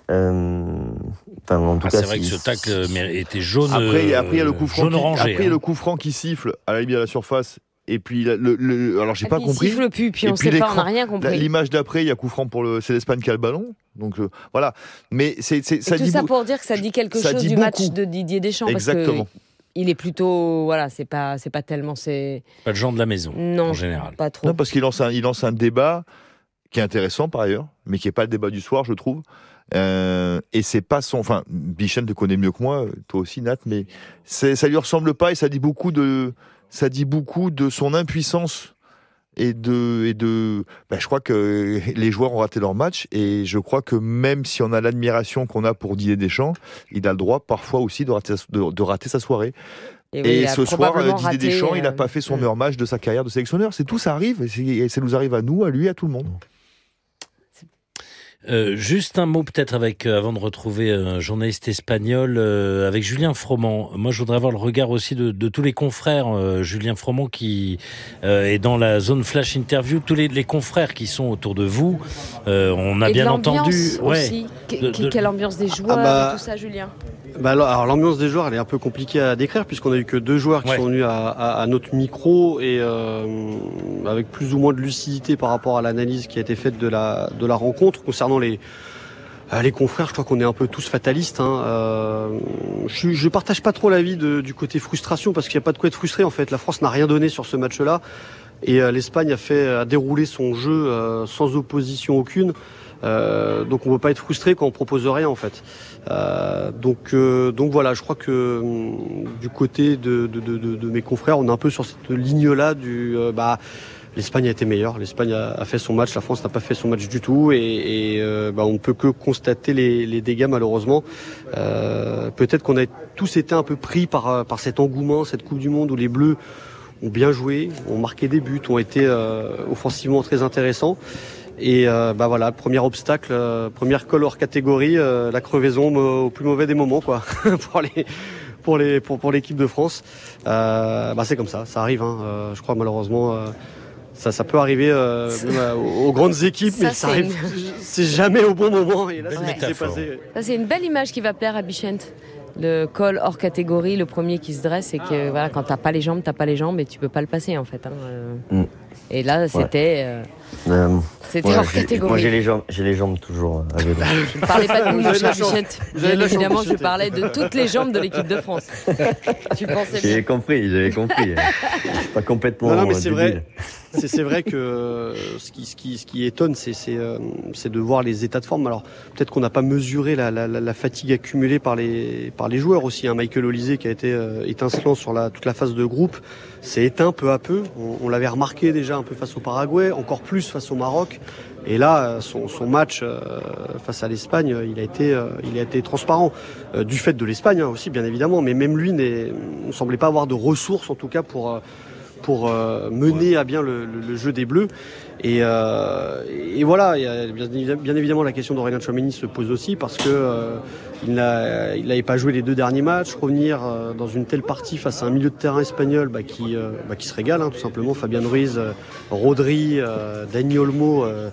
En tout cas, c'est vrai que ce tacle était jaune. Après, il y a le coup franc. Orangé, après, il y a le coup franc qui siffle à la limite à la surface. Et puis, alors j'ai pas compris. Il siffle plus, puis on sait pas, on n'a rien compris. L'image d'après, il y a coup franc c'est l'Espagne qui a le ballon. Donc voilà. Mais ça dit tout ça pour dire que ça dit quelque chose du match de Didier Deschamps. Exactement. Parce que il est plutôt, voilà, c'est pas tellement pas le genre de la maison. Non, en général. Pas trop. Non, parce qu'il lance un débat qui est intéressant par ailleurs, mais qui est pas le débat du soir, je trouve. Et c'est pas Bichette te connaît mieux que moi, toi aussi Nat, mais ça lui ressemble pas et ça dit beaucoup de son impuissance et de je crois que les joueurs ont raté leur match et je crois que même si on a l'admiration qu'on a pour Didier Deschamps, il a le droit parfois aussi de rater sa soirée. Et ce soir, Didier Deschamps, il n'a pas fait son meilleur match de sa carrière de sélectionneur. C'est tout, ça arrive et ça nous arrive à nous, à lui, à tout le monde. Juste un mot peut-être avant de retrouver un journaliste espagnol avec Julien Froment. Moi je voudrais avoir le regard aussi de tous les confrères. Julien Froment qui est dans la zone flash interview, tous les confrères qui sont autour de vous. On a et bien de entendu aussi. Quelle ambiance des joueurs et tout ça, Julien? Alors l'ambiance des joueurs elle est un peu compliquée à décrire puisqu'on a eu que 2 joueurs qui sont venus à notre micro et avec plus ou moins de lucidité par rapport à l'analyse qui a été faite de la rencontre. Concernant les confrères, je crois qu'on est un peu tous fatalistes. Je partage pas trop l'avis du côté frustration parce qu'il n'y a pas de quoi être frustré en fait. La France n'a rien donné sur ce match-là et l'Espagne a déroulé son jeu sans opposition aucune. Donc on ne peut pas être frustré quand on propose rien en fait. Donc voilà, je crois que du côté de mes confrères, on est un peu sur cette ligne-là l'Espagne a été meilleure, l'Espagne a fait son match, la France n'a pas fait son match du tout et on ne peut que constater les dégâts malheureusement. Peut-être qu'on a tous été un peu pris par cet engouement, cette Coupe du Monde où les Bleus ont bien joué, ont marqué des buts, ont été offensivement très intéressants. Et voilà, premier obstacle, première colle hors catégorie, la crevaison au plus mauvais des moments quoi, pour l'équipe de France. C'est comme ça arrive. Je crois malheureusement ça peut arriver aux grandes équipes, mais ça arrive, c'est jamais au bon moment. Et là, c'est ce qui s'est passé. Ça, c'est une belle image qui va plaire à Bichette. Le col hors catégorie, le premier qui se dresse, et que voilà, quand t'as pas les jambes et tu peux pas le passer en fait. Et là, c'était hors catégorie. Moi, j'ai les jambes toujours à vélo. Je ne parlais pas de nous, mon cher Bichette. Bien évidemment, je parlais de toutes les jambes de l'équipe de France. Tu pensais bien. J'avais compris. Je suis pas complètement. Non, mais c'est vrai. C'est vrai que ce qui étonne, c'est de voir les états de forme. Alors peut-être qu'on n'a pas mesuré la fatigue accumulée par les joueurs aussi. Michael Olise qui a été étincelant sur toute la phase de groupe, s'est éteint peu à peu. On l'avait remarqué déjà un peu face au Paraguay, encore plus face au Maroc. Et là, son match face à l'Espagne, il a été transparent. Du fait de l'Espagne aussi, bien évidemment. Mais même lui ne semblait pas avoir de ressources, en tout cas, pour mener à bien le jeu des Bleus. Et voilà, il y a bien évidemment la question d'Aurélien Tchouaméni se pose aussi parce que il n'avait pas joué les 2 derniers matchs. Revenir dans une telle partie face à un milieu de terrain espagnol qui se régale, tout simplement. Fabian Ruiz, Rodri, Dani Olmo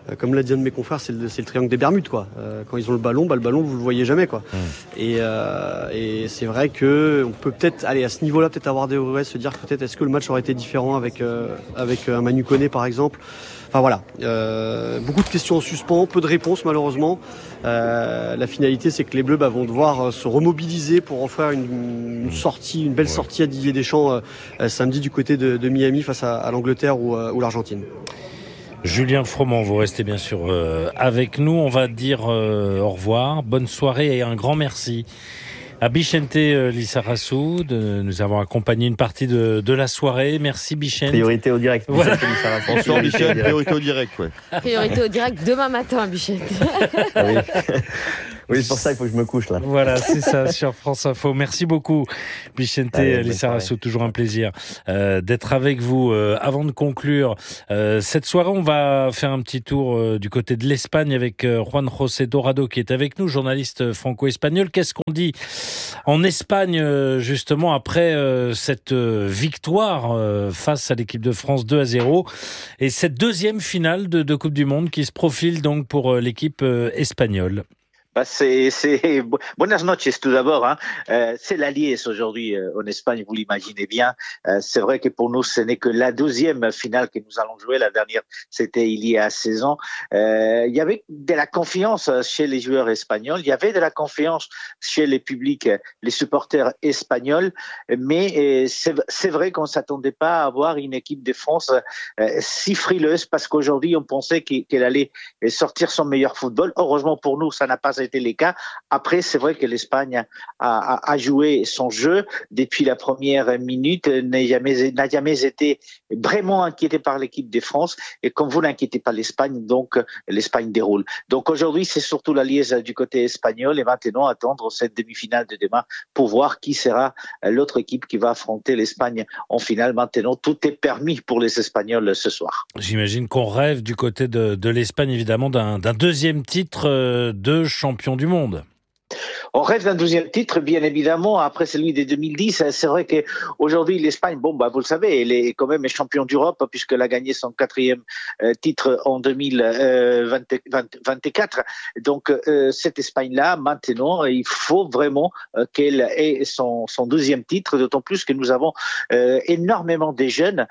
comme l'a dit un de mes confrères, c'est le triangle des Bermudes, quoi. Quand ils ont le ballon, vous le voyez jamais, quoi. Et c'est vrai que on peut peut-être, à ce niveau-là, peut-être avoir des regrets, se dire peut-être est-ce que le match aurait été différent avec un Manu Koné, par exemple. Enfin voilà, beaucoup de questions en suspens, peu de réponses malheureusement. La finalité, c'est que les Bleus vont devoir se remobiliser pour en faire une sortie, une belle sortie à Didier Deschamps samedi du côté de Miami face à l'Angleterre ou l'Argentine. Julien Froment, vous restez bien sûr avec nous. On va dire au revoir, bonne soirée et un grand merci à Bichente Lizarazu de nous avoir accompagné une partie de la soirée. Merci Bichente. Priorité au direct. Voilà. Bonsoir Bichente, priorité au direct. Ouais. Priorité au direct demain matin, Bichente. Ah oui. Oui, c'est pour ça qu'il faut que je me couche là. Voilà, c'est ça sur France Info. Merci beaucoup Bichente Lizarazu, toujours un plaisir d'être avec vous. Avant de conclure cette soirée, on va faire un petit tour du côté de l'Espagne avec Juan José Dorado qui est avec nous, journaliste franco-espagnol. Qu'est-ce qu'on dit en Espagne justement après cette victoire face à l'équipe de France 2-0 et cette deuxième finale de Coupe du Monde qui se profile donc pour l'équipe espagnole? Buenas noches tout d'abord. C'est la liesse aujourd'hui en Espagne, vous l'imaginez bien. C'est vrai que pour nous, ce n'est que la deuxième finale que nous allons jouer. La dernière, c'était il y a 16 ans. Il y avait de la confiance chez les joueurs espagnols. Il y avait de la confiance chez les publics, les supporters espagnols. Mais c'est vrai qu'on s'attendait pas à avoir une équipe de France si frileuse parce qu'aujourd'hui, on pensait qu'elle allait sortir son meilleur football. Heureusement pour nous, ça n'a pas été les cas. Après, c'est vrai que l'Espagne a joué son jeu depuis la première minute, n'a jamais été vraiment inquiété par l'équipe de France. Et comme vous n'inquiétez pas l'Espagne, donc l'Espagne déroule. Donc aujourd'hui, c'est surtout la liaison du côté espagnol et maintenant attendre cette demi-finale de demain pour voir qui sera l'autre équipe qui va affronter l'Espagne en finale. Maintenant, tout est permis pour les Espagnols ce soir. J'imagine qu'on rêve du côté de l'Espagne, évidemment, d'un deuxième titre de champion du monde. On rêve d'un deuxième titre, bien évidemment, après celui de 2010. C'est vrai qu'aujourd'hui, l'Espagne, vous le savez, elle est quand même champion d'Europe puisqu'elle a gagné son 4e titre en 2024. Donc, cette Espagne-là, maintenant, il faut vraiment qu'elle ait son deuxième titre, d'autant plus que nous avons énormément de jeunes.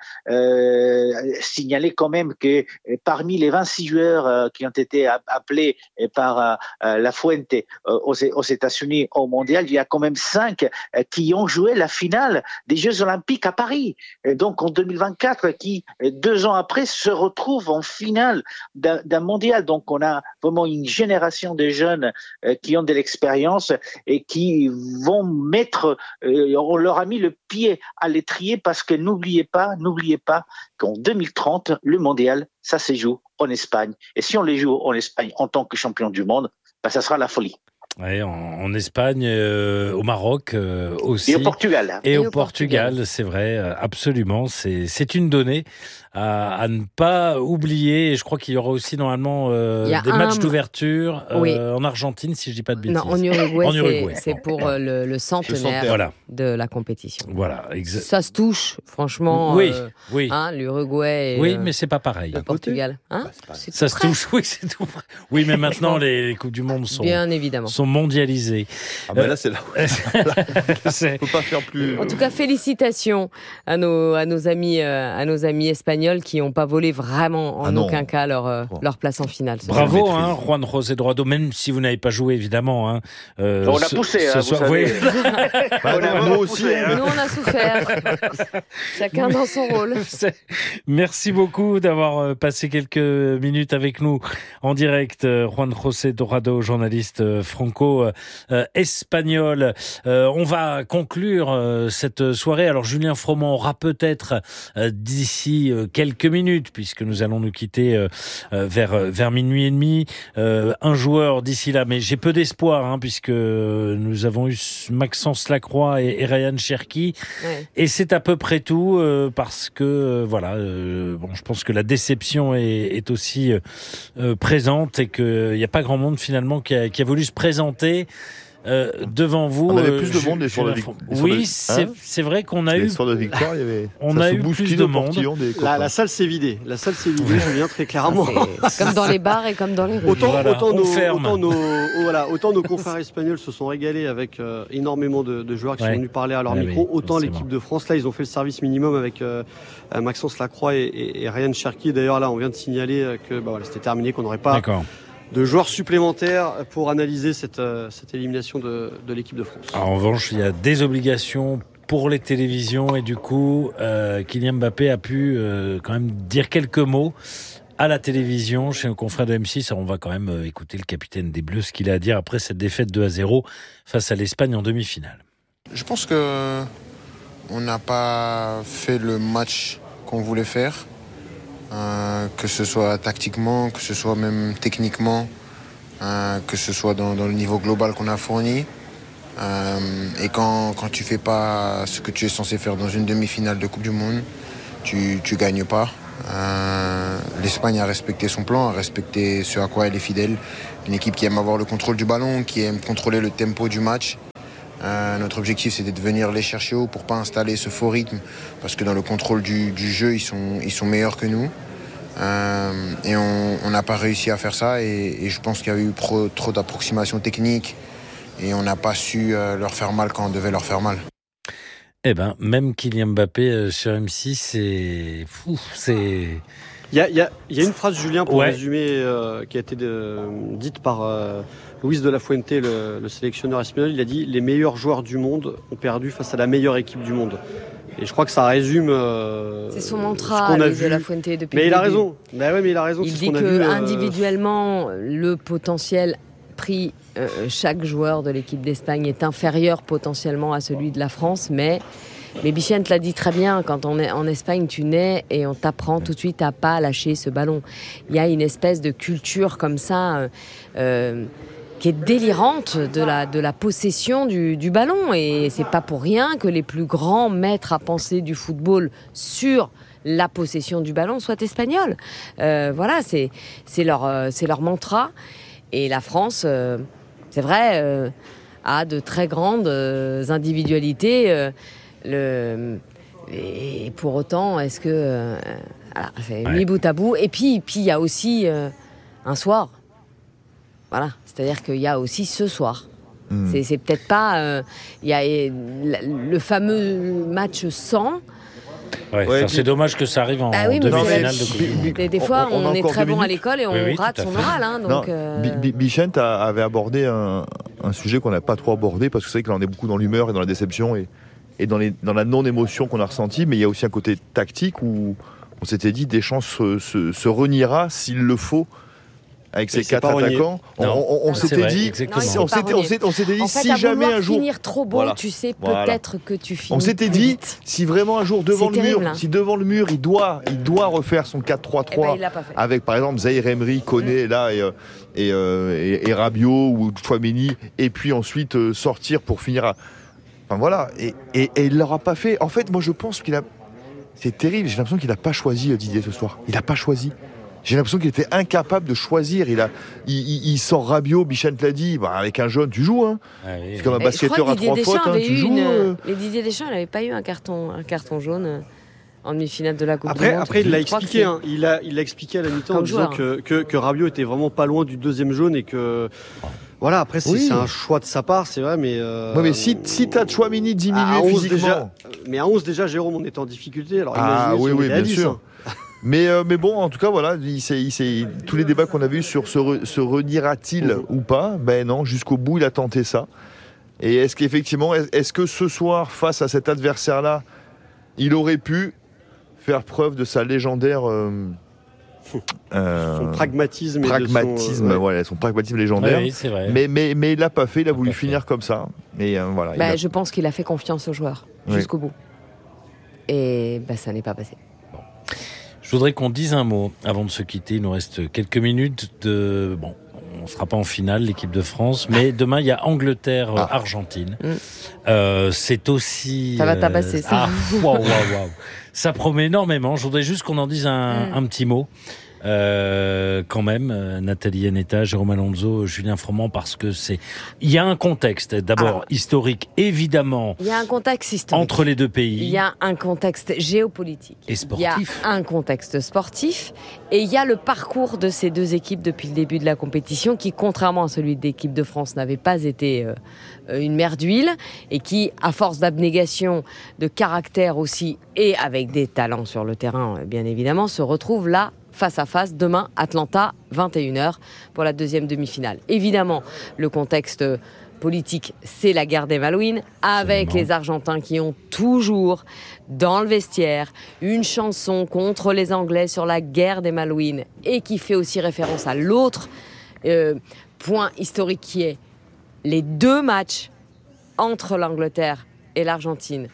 Signaler quand même que parmi les 26 joueurs qui ont été appelés par La Fuente aux États-Unis au mondial, il y a quand même 5 qui ont joué la finale des Jeux Olympiques à Paris. Et donc en 2024, qui 2 ans après se retrouvent en finale d'un mondial. Donc on a vraiment une génération de jeunes qui ont de l'expérience et qui vont mettre, on leur a mis le pied à l'étrier parce que n'oubliez pas qu'en 2030, le mondial, ça se joue en Espagne. Et si on les joue en Espagne en tant que champion du monde, ça sera la folie. Ouais, en Espagne, au Maroc aussi. Et au Portugal. Et au Portugal, c'est vrai, absolument. C'est une donnée à ne pas oublier. Et je crois qu'il y aura aussi normalement des matchs d'ouverture en Argentine, si je dis pas de bêtises. Non, en Uruguay, c'est pour le centenaire de la compétition. Voilà, ça se touche, franchement. Oui. L'Uruguay. Oui, mais c'est pas pareil. Le Portugal. Ça se touche, oui, c'est tout près. Oui, mais maintenant les coupes du monde sont bien évidemment mondialisées. Ah ben là c'est là. On peut pas faire plus. En tout cas, félicitations à nos amis espagnols qui n'ont pas volé vraiment en aucun cas leur place en finale. Bravo, Juan José Dorado, même si vous n'avez pas joué évidemment. On a poussé, vous savez. Nous aussi. Nous on a souffert. Chacun dans son rôle. Merci beaucoup d'avoir passé quelques minutes avec nous en direct. Juan José Dorado, journaliste franco-espagnol. On va conclure cette soirée. Alors Julien Froment aura peut-être d'ici quelques minutes, puisque nous allons nous quitter vers minuit et demi, un joueur d'ici là, mais j'ai peu d'espoir puisque nous avons eu Maxence Lacroix et Ryan Cherki, et c'est à peu près tout parce que je pense que la déception est aussi présente et qu'il n'y a pas grand monde finalement qui a voulu se présenter. devant vous. On avait plus de monde sur la victoire. Oui, c'est vrai qu'on a eu. Sur la victoire, il y avait. On a eu plus de monde. La salle s'est vidée. La salle s'est vidée, Julien, très clairement. C'est comme dans les bars et comme dans les rues. Autant nos confrères espagnols se sont régalés avec énormément de joueurs qui sont venus parler à leur micro, autant l'équipe de France, là, ils ont fait le service minimum avec Maxence Lacroix et Ryan Cherki. D'ailleurs, là, on vient de signaler que c'était terminé, qu'on n'aurait pas de joueurs supplémentaires pour analyser cette élimination de l'équipe de France. En revanche, il y a des obligations pour les télévisions et du coup, Kylian Mbappé a pu quand même dire quelques mots à la télévision chez nos confrères de M6. Alors on va quand même écouter le capitaine des Bleus, ce qu'il a à dire après cette défaite 2-0 face à l'Espagne en demi-finale. Je pense que on n'a pas fait le match qu'on voulait faire, que ce soit tactiquement, que ce soit même techniquement, que ce soit dans le niveau global qu'on a fourni. Et quand tu fais pas ce que tu es censé faire dans une demi-finale de Coupe du Monde, tu gagnes pas. L'Espagne a respecté son plan, a respecté ce à quoi elle est fidèle. Une équipe qui aime avoir le contrôle du ballon, qui aime contrôler le tempo du match. Notre objectif, c'était de venir les chercher haut pour pas installer ce faux rythme, parce que dans le contrôle du jeu, ils sont meilleurs que nous. Et on n'a pas réussi à faire ça, et je pense qu'il y a eu trop d'approximations techniques, et on n'a pas su leur faire mal quand on devait leur faire mal. Eh ben, même Kylian Mbappé sur M6, c'est fou, c'est... Il y a une phrase, Julien, pour résumer, qui a été dite par Luis de la Fuente, le sélectionneur espagnol. Il a dit « Les meilleurs joueurs du monde ont perdu face à la meilleure équipe du monde ». Et je crois que ça résume c'est son mantra, Luis de la Fuente, depuis mais il a raison. Mais il a raison. Il dit que individuellement, le potentiel pris chaque joueur de l'équipe d'Espagne est inférieur potentiellement à celui de la France, mais Bichente l'a dit très bien, quand on est en Espagne, tu nais et on t'apprend tout de suite à pas lâcher ce ballon. Il y a une espèce de culture comme ça qui est délirante de la possession du ballon, et c'est pas pour rien que les plus grands maîtres à penser du football sur la possession du ballon soient espagnols. Voilà, c'est leur mantra. Et la France, c'est vrai, a de très grandes individualités. Et pour autant, est-ce que... c'est mis bout à bout. Et puis il y a aussi un soir. Voilà, c'est-à-dire qu'il y a aussi ce soir. C'est peut-être pas... Il y a le fameux match 100... c'est dommage que ça arrive en demi-finale de Coupe du Monde. Des fois, on est très bon à l'école et on rate son oral. Donc, Bichente avait abordé un sujet qu'on n'a pas trop abordé, parce que c'est vrai que là, on est beaucoup dans l'humeur et dans la déception et dans la non-émotion qu'on a ressentie, mais il y a aussi un côté tactique où on s'était dit Deschamps se reniera s'il le faut avec ses 4 attaquants. On s'était dit, si jamais un jour finir trop beau, tu sais peut-être que tu finis. On s'était dit, si vraiment un jour devant le mur, il doit refaire son 4-3-3 avec par exemple Zaïre Emery, Koné là et Rabiot ou Tchouaméni, et puis ensuite sortir pour finir enfin voilà, et il l'aura pas fait. En fait, moi je pense c'est terrible, j'ai l'impression qu'il n'a pas choisi Didier ce soir. Il n'a pas choisi. J'ai l'impression qu'il était incapable de choisir. Il sort Rabiot, Bichente l'a dit, avec un jaune, tu joues. C'est comme un basketteur à 3 fautes, tu joues. Mais Didier Deschamps, il n'avait pas eu un carton jaune en demi-finale de la Coupe du Monde. Après, il l'a expliqué. Il l'a expliqué à la mi-temps en disant que Rabiot était vraiment pas loin du deuxième jaune et que... Voilà, après, c'est un choix de sa part, c'est vrai, mais... mais si t'as Tchouaméni diminué physiquement... Mais à 11, déjà, Jérôme, on était en difficulté. Alors, oui, bien sûr. Mais bon, en tout cas, voilà, tous les débats qu'on a vus sur se reniera-t-il ou pas, ben non, jusqu'au bout, il a tenté ça. Et est-ce que ce soir, face à cet adversaire-là, il aurait pu faire preuve de sa légendaire... son pragmatisme. Son pragmatisme légendaire. Oui, c'est vrai. Mais il l'a pas fait, il a voulu finir comme ça. Et voilà. Je pense qu'il a fait confiance aux joueurs jusqu'au bout. Et ça n'est pas passé. Je voudrais qu'on dise un mot avant de se quitter. Il nous reste quelques minutes on ne sera pas en finale, l'équipe de France, mais demain il y a Angleterre-Argentine. C'est aussi... Ça va tabasser ça. Waouh. Ça promet énormément. Je voudrais juste qu'on en dise un petit mot. quand même, Nathalie Henneta, Jérôme Alonso, Julien Froment, parce que il y a un contexte d'abord historique, évidemment. Il y a un contexte historique entre les deux pays. Il y a un contexte géopolitique et sportif. Il y a un contexte sportif et il y a le parcours de ces deux équipes depuis le début de la compétition qui, contrairement à celui de l'équipe de France, n'avait pas été une mer d'huile et qui, à force d'abnégation, de caractère aussi et avec des talents sur le terrain, bien évidemment, se retrouve là face à face demain, Atlanta, 21h pour la deuxième demi-finale. Évidemment, le contexte politique, c'est la guerre des Malouines, avec les Argentins qui ont toujours, dans le vestiaire, une chanson contre les Anglais sur la guerre des Malouines et qui fait aussi référence à l'autre point historique qui est les deux matchs entre l'Angleterre et l'Argentine.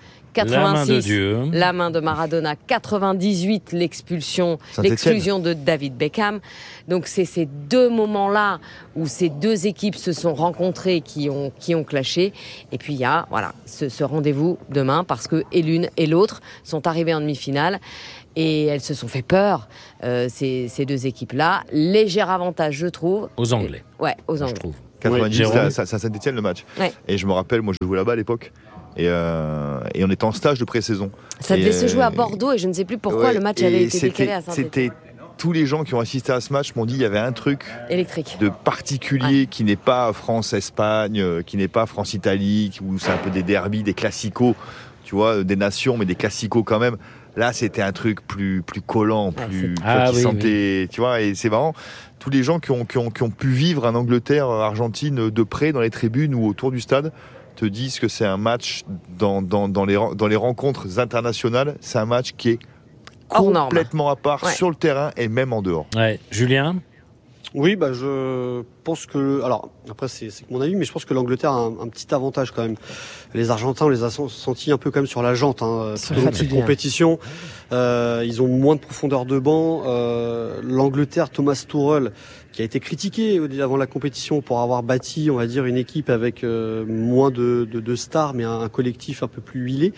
86, la main de Maradona. 98, l'exclusion de David Beckham. Donc c'est ces deux moments-là où ces deux équipes se sont rencontrées qui ont clashé. Et puis il y a ce rendez-vous demain parce que et l'une et l'autre sont arrivées en demi-finale. Et elles se sont fait peur, ces deux équipes-là. Léger avantage, je trouve. Aux Anglais. Aux Anglais. Je trouve. 90, ça Saint-Etienne le match. Ouais. Et je me rappelle, moi je jouais là-bas à l'époque. Et on était en stage de pré-saison. Ça devait se jouer à Bordeaux et je ne sais plus pourquoi le match avait été décalé à Saint-Etienne. Tous les gens qui ont assisté à ce match m'ont dit qu'il y avait un truc électrique de particulier qui n'est pas France-Espagne, qui n'est pas France-Italie, où c'est un peu des derbys, des classicos, tu vois, des nations, mais des classicos quand même. Là, c'était un truc plus collant, qui sentait, tu vois, et c'est marrant. Tous les gens qui ont pu vivre en Angleterre-Argentine de près dans les tribunes ou autour du stade te disent que c'est un match dans les rencontres internationales, c'est un match qui est complètement à part sur le terrain et même en dehors. Ouais. Julien ? Oui, je pense que... Alors, après, c'est mon avis, mais je pense que l'Angleterre a un petit avantage quand même. Les Argentins, on les a sentis un peu quand même sur la jante. Cette compétition, ils ont moins de profondeur de banc. L'Angleterre, Thomas Tuchel, qui a été critiqué avant la compétition pour avoir bâti, on va dire, une équipe avec moins de stars, mais un collectif un peu plus huilé.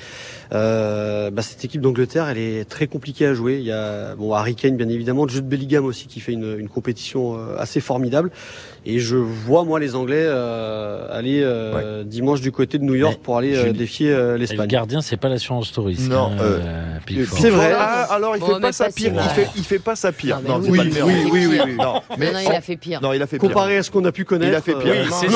Cette équipe d'Angleterre, elle est très compliquée à jouer. Il y a Harry Kane, bien évidemment, Jude Bellingham aussi, qui fait une compétition assez formidable. Et je vois, moi, les Anglais aller dimanche du côté de New York pour aller défier l'Espagne. Le gardien, c'est pas l'assurance touriste. Non, c'est vrai. Alors, il fait pas sa pire. Il fait pas sa pire. Non, oui. Non, il a fait pire. Non, il a fait pire. Comparé à ce qu'on a pu connaître. Il a fait pire. Oui, c'est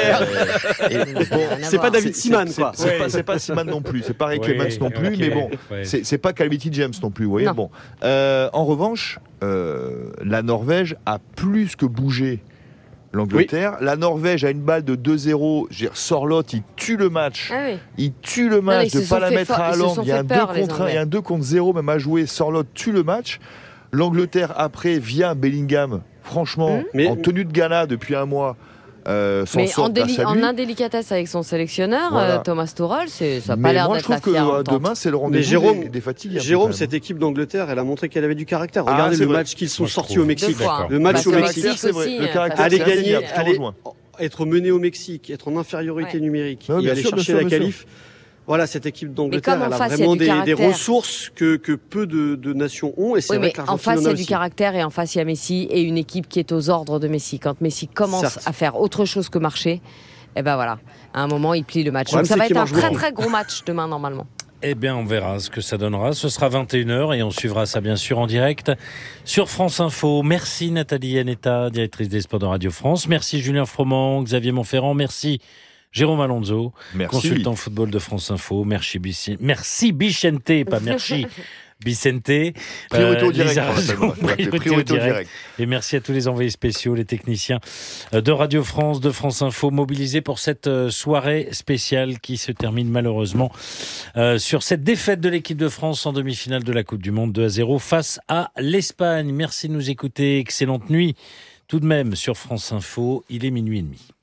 sûr. C'est pas David Seaman, quoi. C'est pas Seaman non plus. C'est pas Ray Clemens non plus. Mais bon, c'est pas Calamity James non plus. Vous voyez. Bon. En revanche, la Norvège a plus que bougé l'Angleterre. La Norvège a une balle de 2-0. Sorloth, il tue le match. Il tue le match de ne pas la mettre à Haaland. Il y a un 2 contre 1, il y a un 2 contre 0 même à jouer. Sorloth tue le match. L'Angleterre, après, via Bellingham, franchement, en tenue de gala depuis un mois, mais en indélicatesse avec son sélectionneur, Thomas Tuchel, ça n'a pas l'air d'être la fière entente. Je trouve que demain, c'est le rendez-vous des fatigues. Jérôme, cette équipe d'Angleterre, elle a montré qu'elle avait du caractère. Regardez le match qu'ils sont sortis au Mexique. Le match au Mexique, c'est vrai. Le caractère, aller gagner, être mené au Mexique, être en infériorité numérique et aller chercher la qualif. Voilà, cette équipe d'Angleterre, elle a vraiment des ressources que peu de nations ont. Et c'est vrai que l'Argentine en face, il y a du caractère et en face, il y a Messi et une équipe qui est aux ordres de Messi. Quand Messi commence à faire autre chose que marcher, à un moment, il plie le match. Donc ça va être un très très gros match demain, normalement. Eh bien, on verra ce que ça donnera. Ce sera 21h et on suivra ça, bien sûr, en direct sur France Info. Merci Nathalie Henneta, directrice des sports de Radio France. Merci Julien Froment, Xavier Montferrand. Merci Jérôme Alonso, consultant football de France Info. Merci Bichente, pas merci Vicente. Priorité au direct. Priorité au direct. Et merci à tous les envoyés spéciaux, les techniciens de Radio France, de France Info, mobilisés pour cette soirée spéciale qui se termine malheureusement sur cette défaite de l'équipe de France en demi-finale de la Coupe du Monde 2-0 face à l'Espagne. Merci de nous écouter. Excellente nuit tout de même sur France Info. Il est 00h30.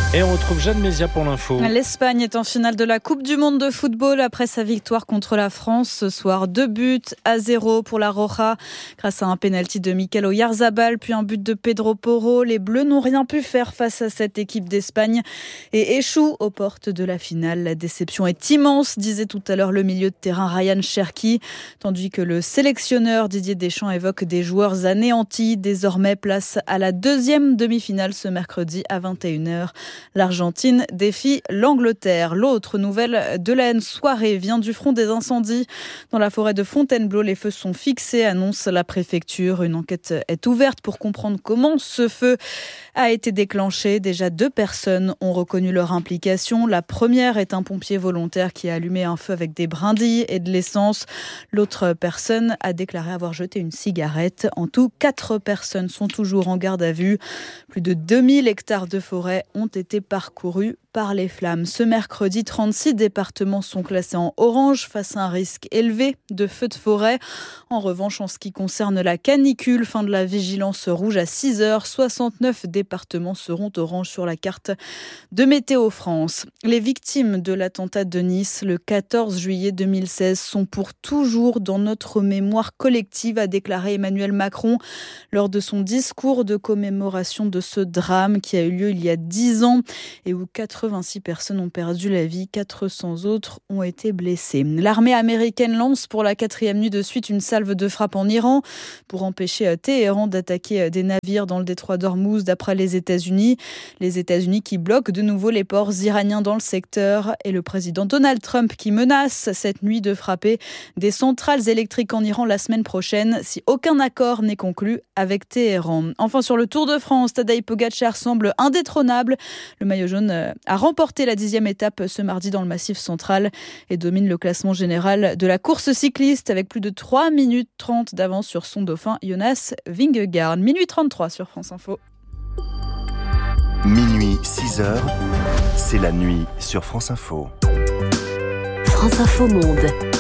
Et on retrouve Jeanne Mézia pour l'info. L'Espagne est en finale de la Coupe du Monde de football après sa victoire contre la France ce soir. 2-0 pour la Roja grâce à un pénalty de Mikel Oyarzabal puis un but de Pedro Porro. Les Bleus n'ont rien pu faire face à cette équipe d'Espagne et échouent aux portes de la finale. La déception est immense, disait tout à l'heure le milieu de terrain Ryan Cherki, tandis que le sélectionneur Didier Deschamps évoque des joueurs anéantis. Désormais, place à la deuxième demi-finale ce mercredi à 21h. L'Argentine défie l'Angleterre. L'autre nouvelle de la soirée vient du front des incendies. Dans la forêt de Fontainebleau, les feux sont fixés, annonce la préfecture. Une enquête est ouverte pour comprendre comment ce feu a été déclenché. Déjà 2 personnes ont reconnu leur implication. La première est un pompier volontaire qui a allumé un feu avec des brindilles et de l'essence. L'autre personne a déclaré avoir jeté une cigarette. En tout, 4 personnes sont toujours en garde à vue. Plus de 2000 hectares de forêt ont été parcourus par les flammes. Ce mercredi, 36 départements sont classés en orange face à un risque élevé de feux de forêt. En revanche, en ce qui concerne la canicule, fin de la vigilance rouge à 6h, 69 départements seront orange sur la carte de Météo France. Les victimes de l'attentat de Nice le 14 juillet 2016 sont pour toujours dans notre mémoire collective, a déclaré Emmanuel Macron lors de son discours de commémoration de ce drame qui a eu lieu il y a 10 ans et où 86 personnes ont perdu la vie, 400 autres ont été blessées. L'armée américaine lance pour la 4e nuit de suite une salve de frappe en Iran pour empêcher Téhéran d'attaquer des navires dans le détroit d'Ormuz d'après les États-Unis. Les États-Unis qui bloquent de nouveau les ports iraniens dans le secteur et le président Donald Trump qui menace cette nuit de frapper des centrales électriques en Iran la semaine prochaine si aucun accord n'est conclu avec Téhéran. Enfin, sur le Tour de France, Tadej Pogačar semble indétrônable. Le maillot jaune a remporté la 10e étape ce mardi dans le Massif central et domine le classement général de la course cycliste avec plus de 3 minutes 30 d'avance sur son dauphin Jonas Vingegaard. Minuit 33 sur France Info. Minuit 6h, c'est la nuit sur France Info. France Info Monde.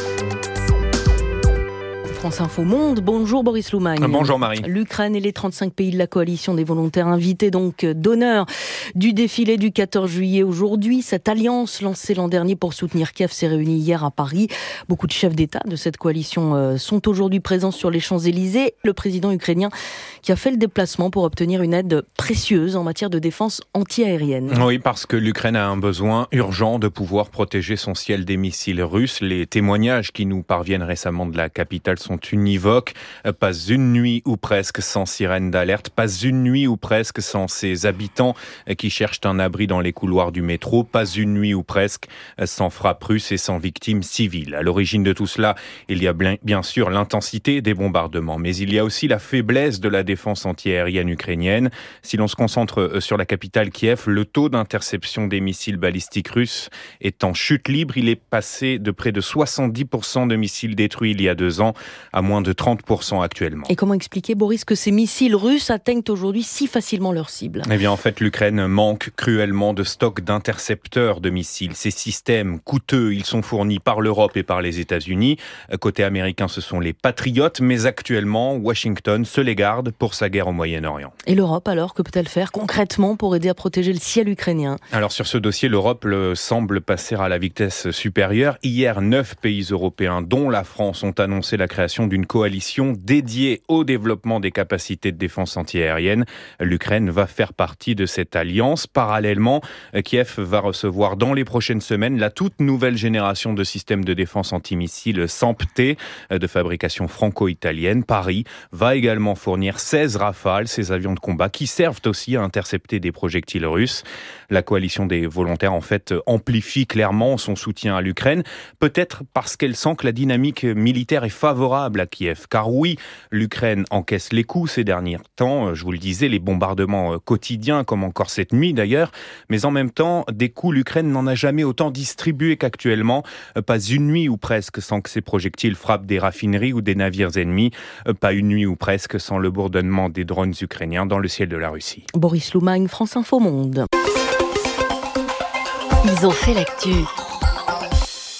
France Info Monde. Bonjour Boris Loumagne. Bonjour Marie. L'Ukraine et les 35 pays de la coalition des volontaires invités donc d'honneur du défilé du 14 juillet aujourd'hui. Cette alliance lancée l'an dernier pour soutenir Kiev s'est réunie hier à Paris. Beaucoup de chefs d'État de cette coalition sont aujourd'hui présents sur les Champs-Élysées. Le président ukrainien qui a fait le déplacement pour obtenir une aide précieuse en matière de défense anti-aérienne. Oui, parce que l'Ukraine a un besoin urgent de pouvoir protéger son ciel des missiles russes. Les témoignages qui nous parviennent récemment de la capitale sont univoques. Pas une nuit ou presque sans sirène d'alerte, pas une nuit ou presque sans ses habitants qui cherchent un abri dans les couloirs du métro, pas une nuit ou presque sans frappes russes et sans victimes civiles. À l'origine de tout cela, il y a bien sûr l'intensité des bombardements, mais il y a aussi la faiblesse de la défense antiaérienne ukrainienne. Si l'on se concentre sur la capitale Kiev, le taux d'interception des missiles balistiques russes est en chute libre. Il est passé de près de 70% de missiles détruits il y a 2 ans à moins de 30% actuellement. Et comment expliquer, Boris, que ces missiles russes atteignent aujourd'hui si facilement leur cible ? Eh bien, en fait, l'Ukraine manque cruellement de stocks d'intercepteurs de missiles. Ces systèmes coûteux, ils sont fournis par l'Europe et par les États-Unis. Côté américain, ce sont les Patriots, mais actuellement, Washington se les garde pour sa guerre au Moyen-Orient. Et l'Europe, alors, que peut-elle faire concrètement pour aider à protéger le ciel ukrainien ? Alors, sur ce dossier, l'Europe semble passer à la vitesse supérieure. Hier, 9 pays européens, dont la France, ont annoncé la création d'une coalition dédiée au développement des capacités de défense antiaérienne. L'Ukraine va faire partie de cette alliance. Parallèlement, Kiev va recevoir dans les prochaines semaines la toute nouvelle génération de systèmes de défense antimissiles SAMP-T de fabrication franco-italienne. Paris va également fournir 16 Rafale, ces avions de combat qui servent aussi à intercepter des projectiles russes. La coalition des volontaires, en fait, amplifie clairement son soutien à l'Ukraine, peut-être parce qu'elle sent que la dynamique militaire est favorable à Kiev. Car oui, l'Ukraine encaisse les coups ces derniers temps, je vous le disais, les bombardements quotidiens, comme encore cette nuit d'ailleurs, mais en même temps, des coups, l'Ukraine n'en a jamais autant distribué qu'actuellement. Pas une nuit ou presque sans que ces projectiles frappent des raffineries ou des navires ennemis. Pas une nuit ou presque sans le bourdonnement des drones ukrainiens dans le ciel de la Russie. Boris Loumagne, France Info Monde. Ils ont fait l'actu.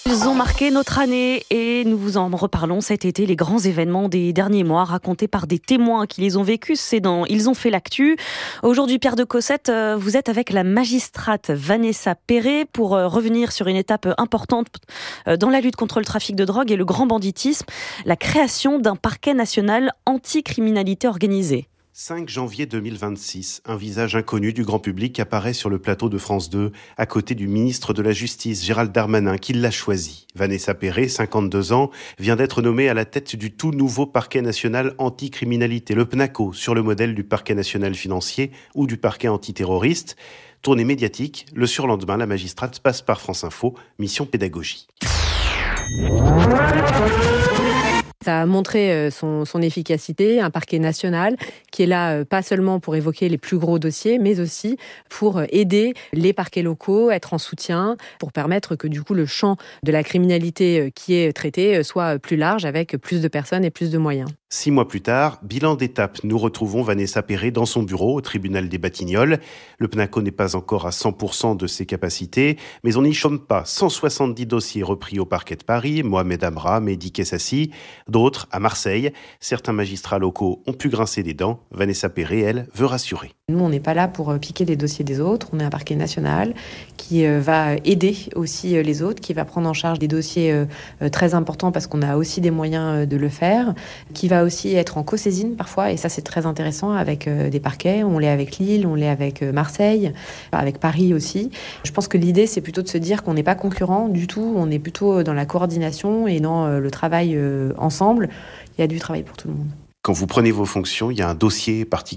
Ils ont marqué notre année et nous vous en reparlons cet été, les grands événements des derniers mois racontés par des témoins qui les ont vécus. C'est dans Ils ont fait l'actu. Aujourd'hui, Pierre de Cossette, vous êtes avec la magistrate Vanessa Perret pour revenir sur une étape importante dans la lutte contre le trafic de drogue et le grand banditisme, la création d'un parquet national anti-criminalité organisée. 5 janvier 2026, un visage inconnu du grand public apparaît sur le plateau de France 2, à côté du ministre de la Justice, Gérald Darmanin, qui l'a choisi. Vanessa Perret, 52 ans, vient d'être nommée à la tête du tout nouveau parquet national anti-criminalité, le PNACO, sur le modèle du parquet national financier ou du parquet antiterroriste. Tournée médiatique, le surlendemain, la magistrate passe par France Info, mission pédagogie. Ça a montré son efficacité, un parquet national qui est là pas seulement pour évoquer les plus gros dossiers, mais aussi pour aider les parquets locaux, être en soutien, pour permettre que du coup le champ de la criminalité qui est traité soit plus large avec plus de personnes et plus de moyens. 6 mois plus tard, bilan d'étape, nous retrouvons Vanessa Perret dans son bureau au tribunal des Batignolles. Le PNACO n'est pas encore à 100% de ses capacités, mais on n'y chôme pas. 170 dossiers repris au parquet de Paris, Mohamed Amra, Mehdi Kessassi, d'autres à Marseille. Certains magistrats locaux ont pu grincer des dents. Vanessa Perret, elle, veut rassurer. Nous, on n'est pas là pour piquer les dossiers des autres. On est un parquet national qui va aider aussi les autres, qui va prendre en charge des dossiers très importants parce qu'on a aussi des moyens de le faire, qui va aussi être en co-saisine parfois, et ça c'est très intéressant avec des parquets. On l'est avec Lille, on l'est avec Marseille, avec Paris aussi. Je pense que l'idée c'est plutôt de se dire qu'on n'est pas concurrents du tout, on est plutôt dans la coordination et dans le travail ensemble. Il y a du travail pour tout le monde. Quand vous prenez vos fonctions, il y a un dossier particulier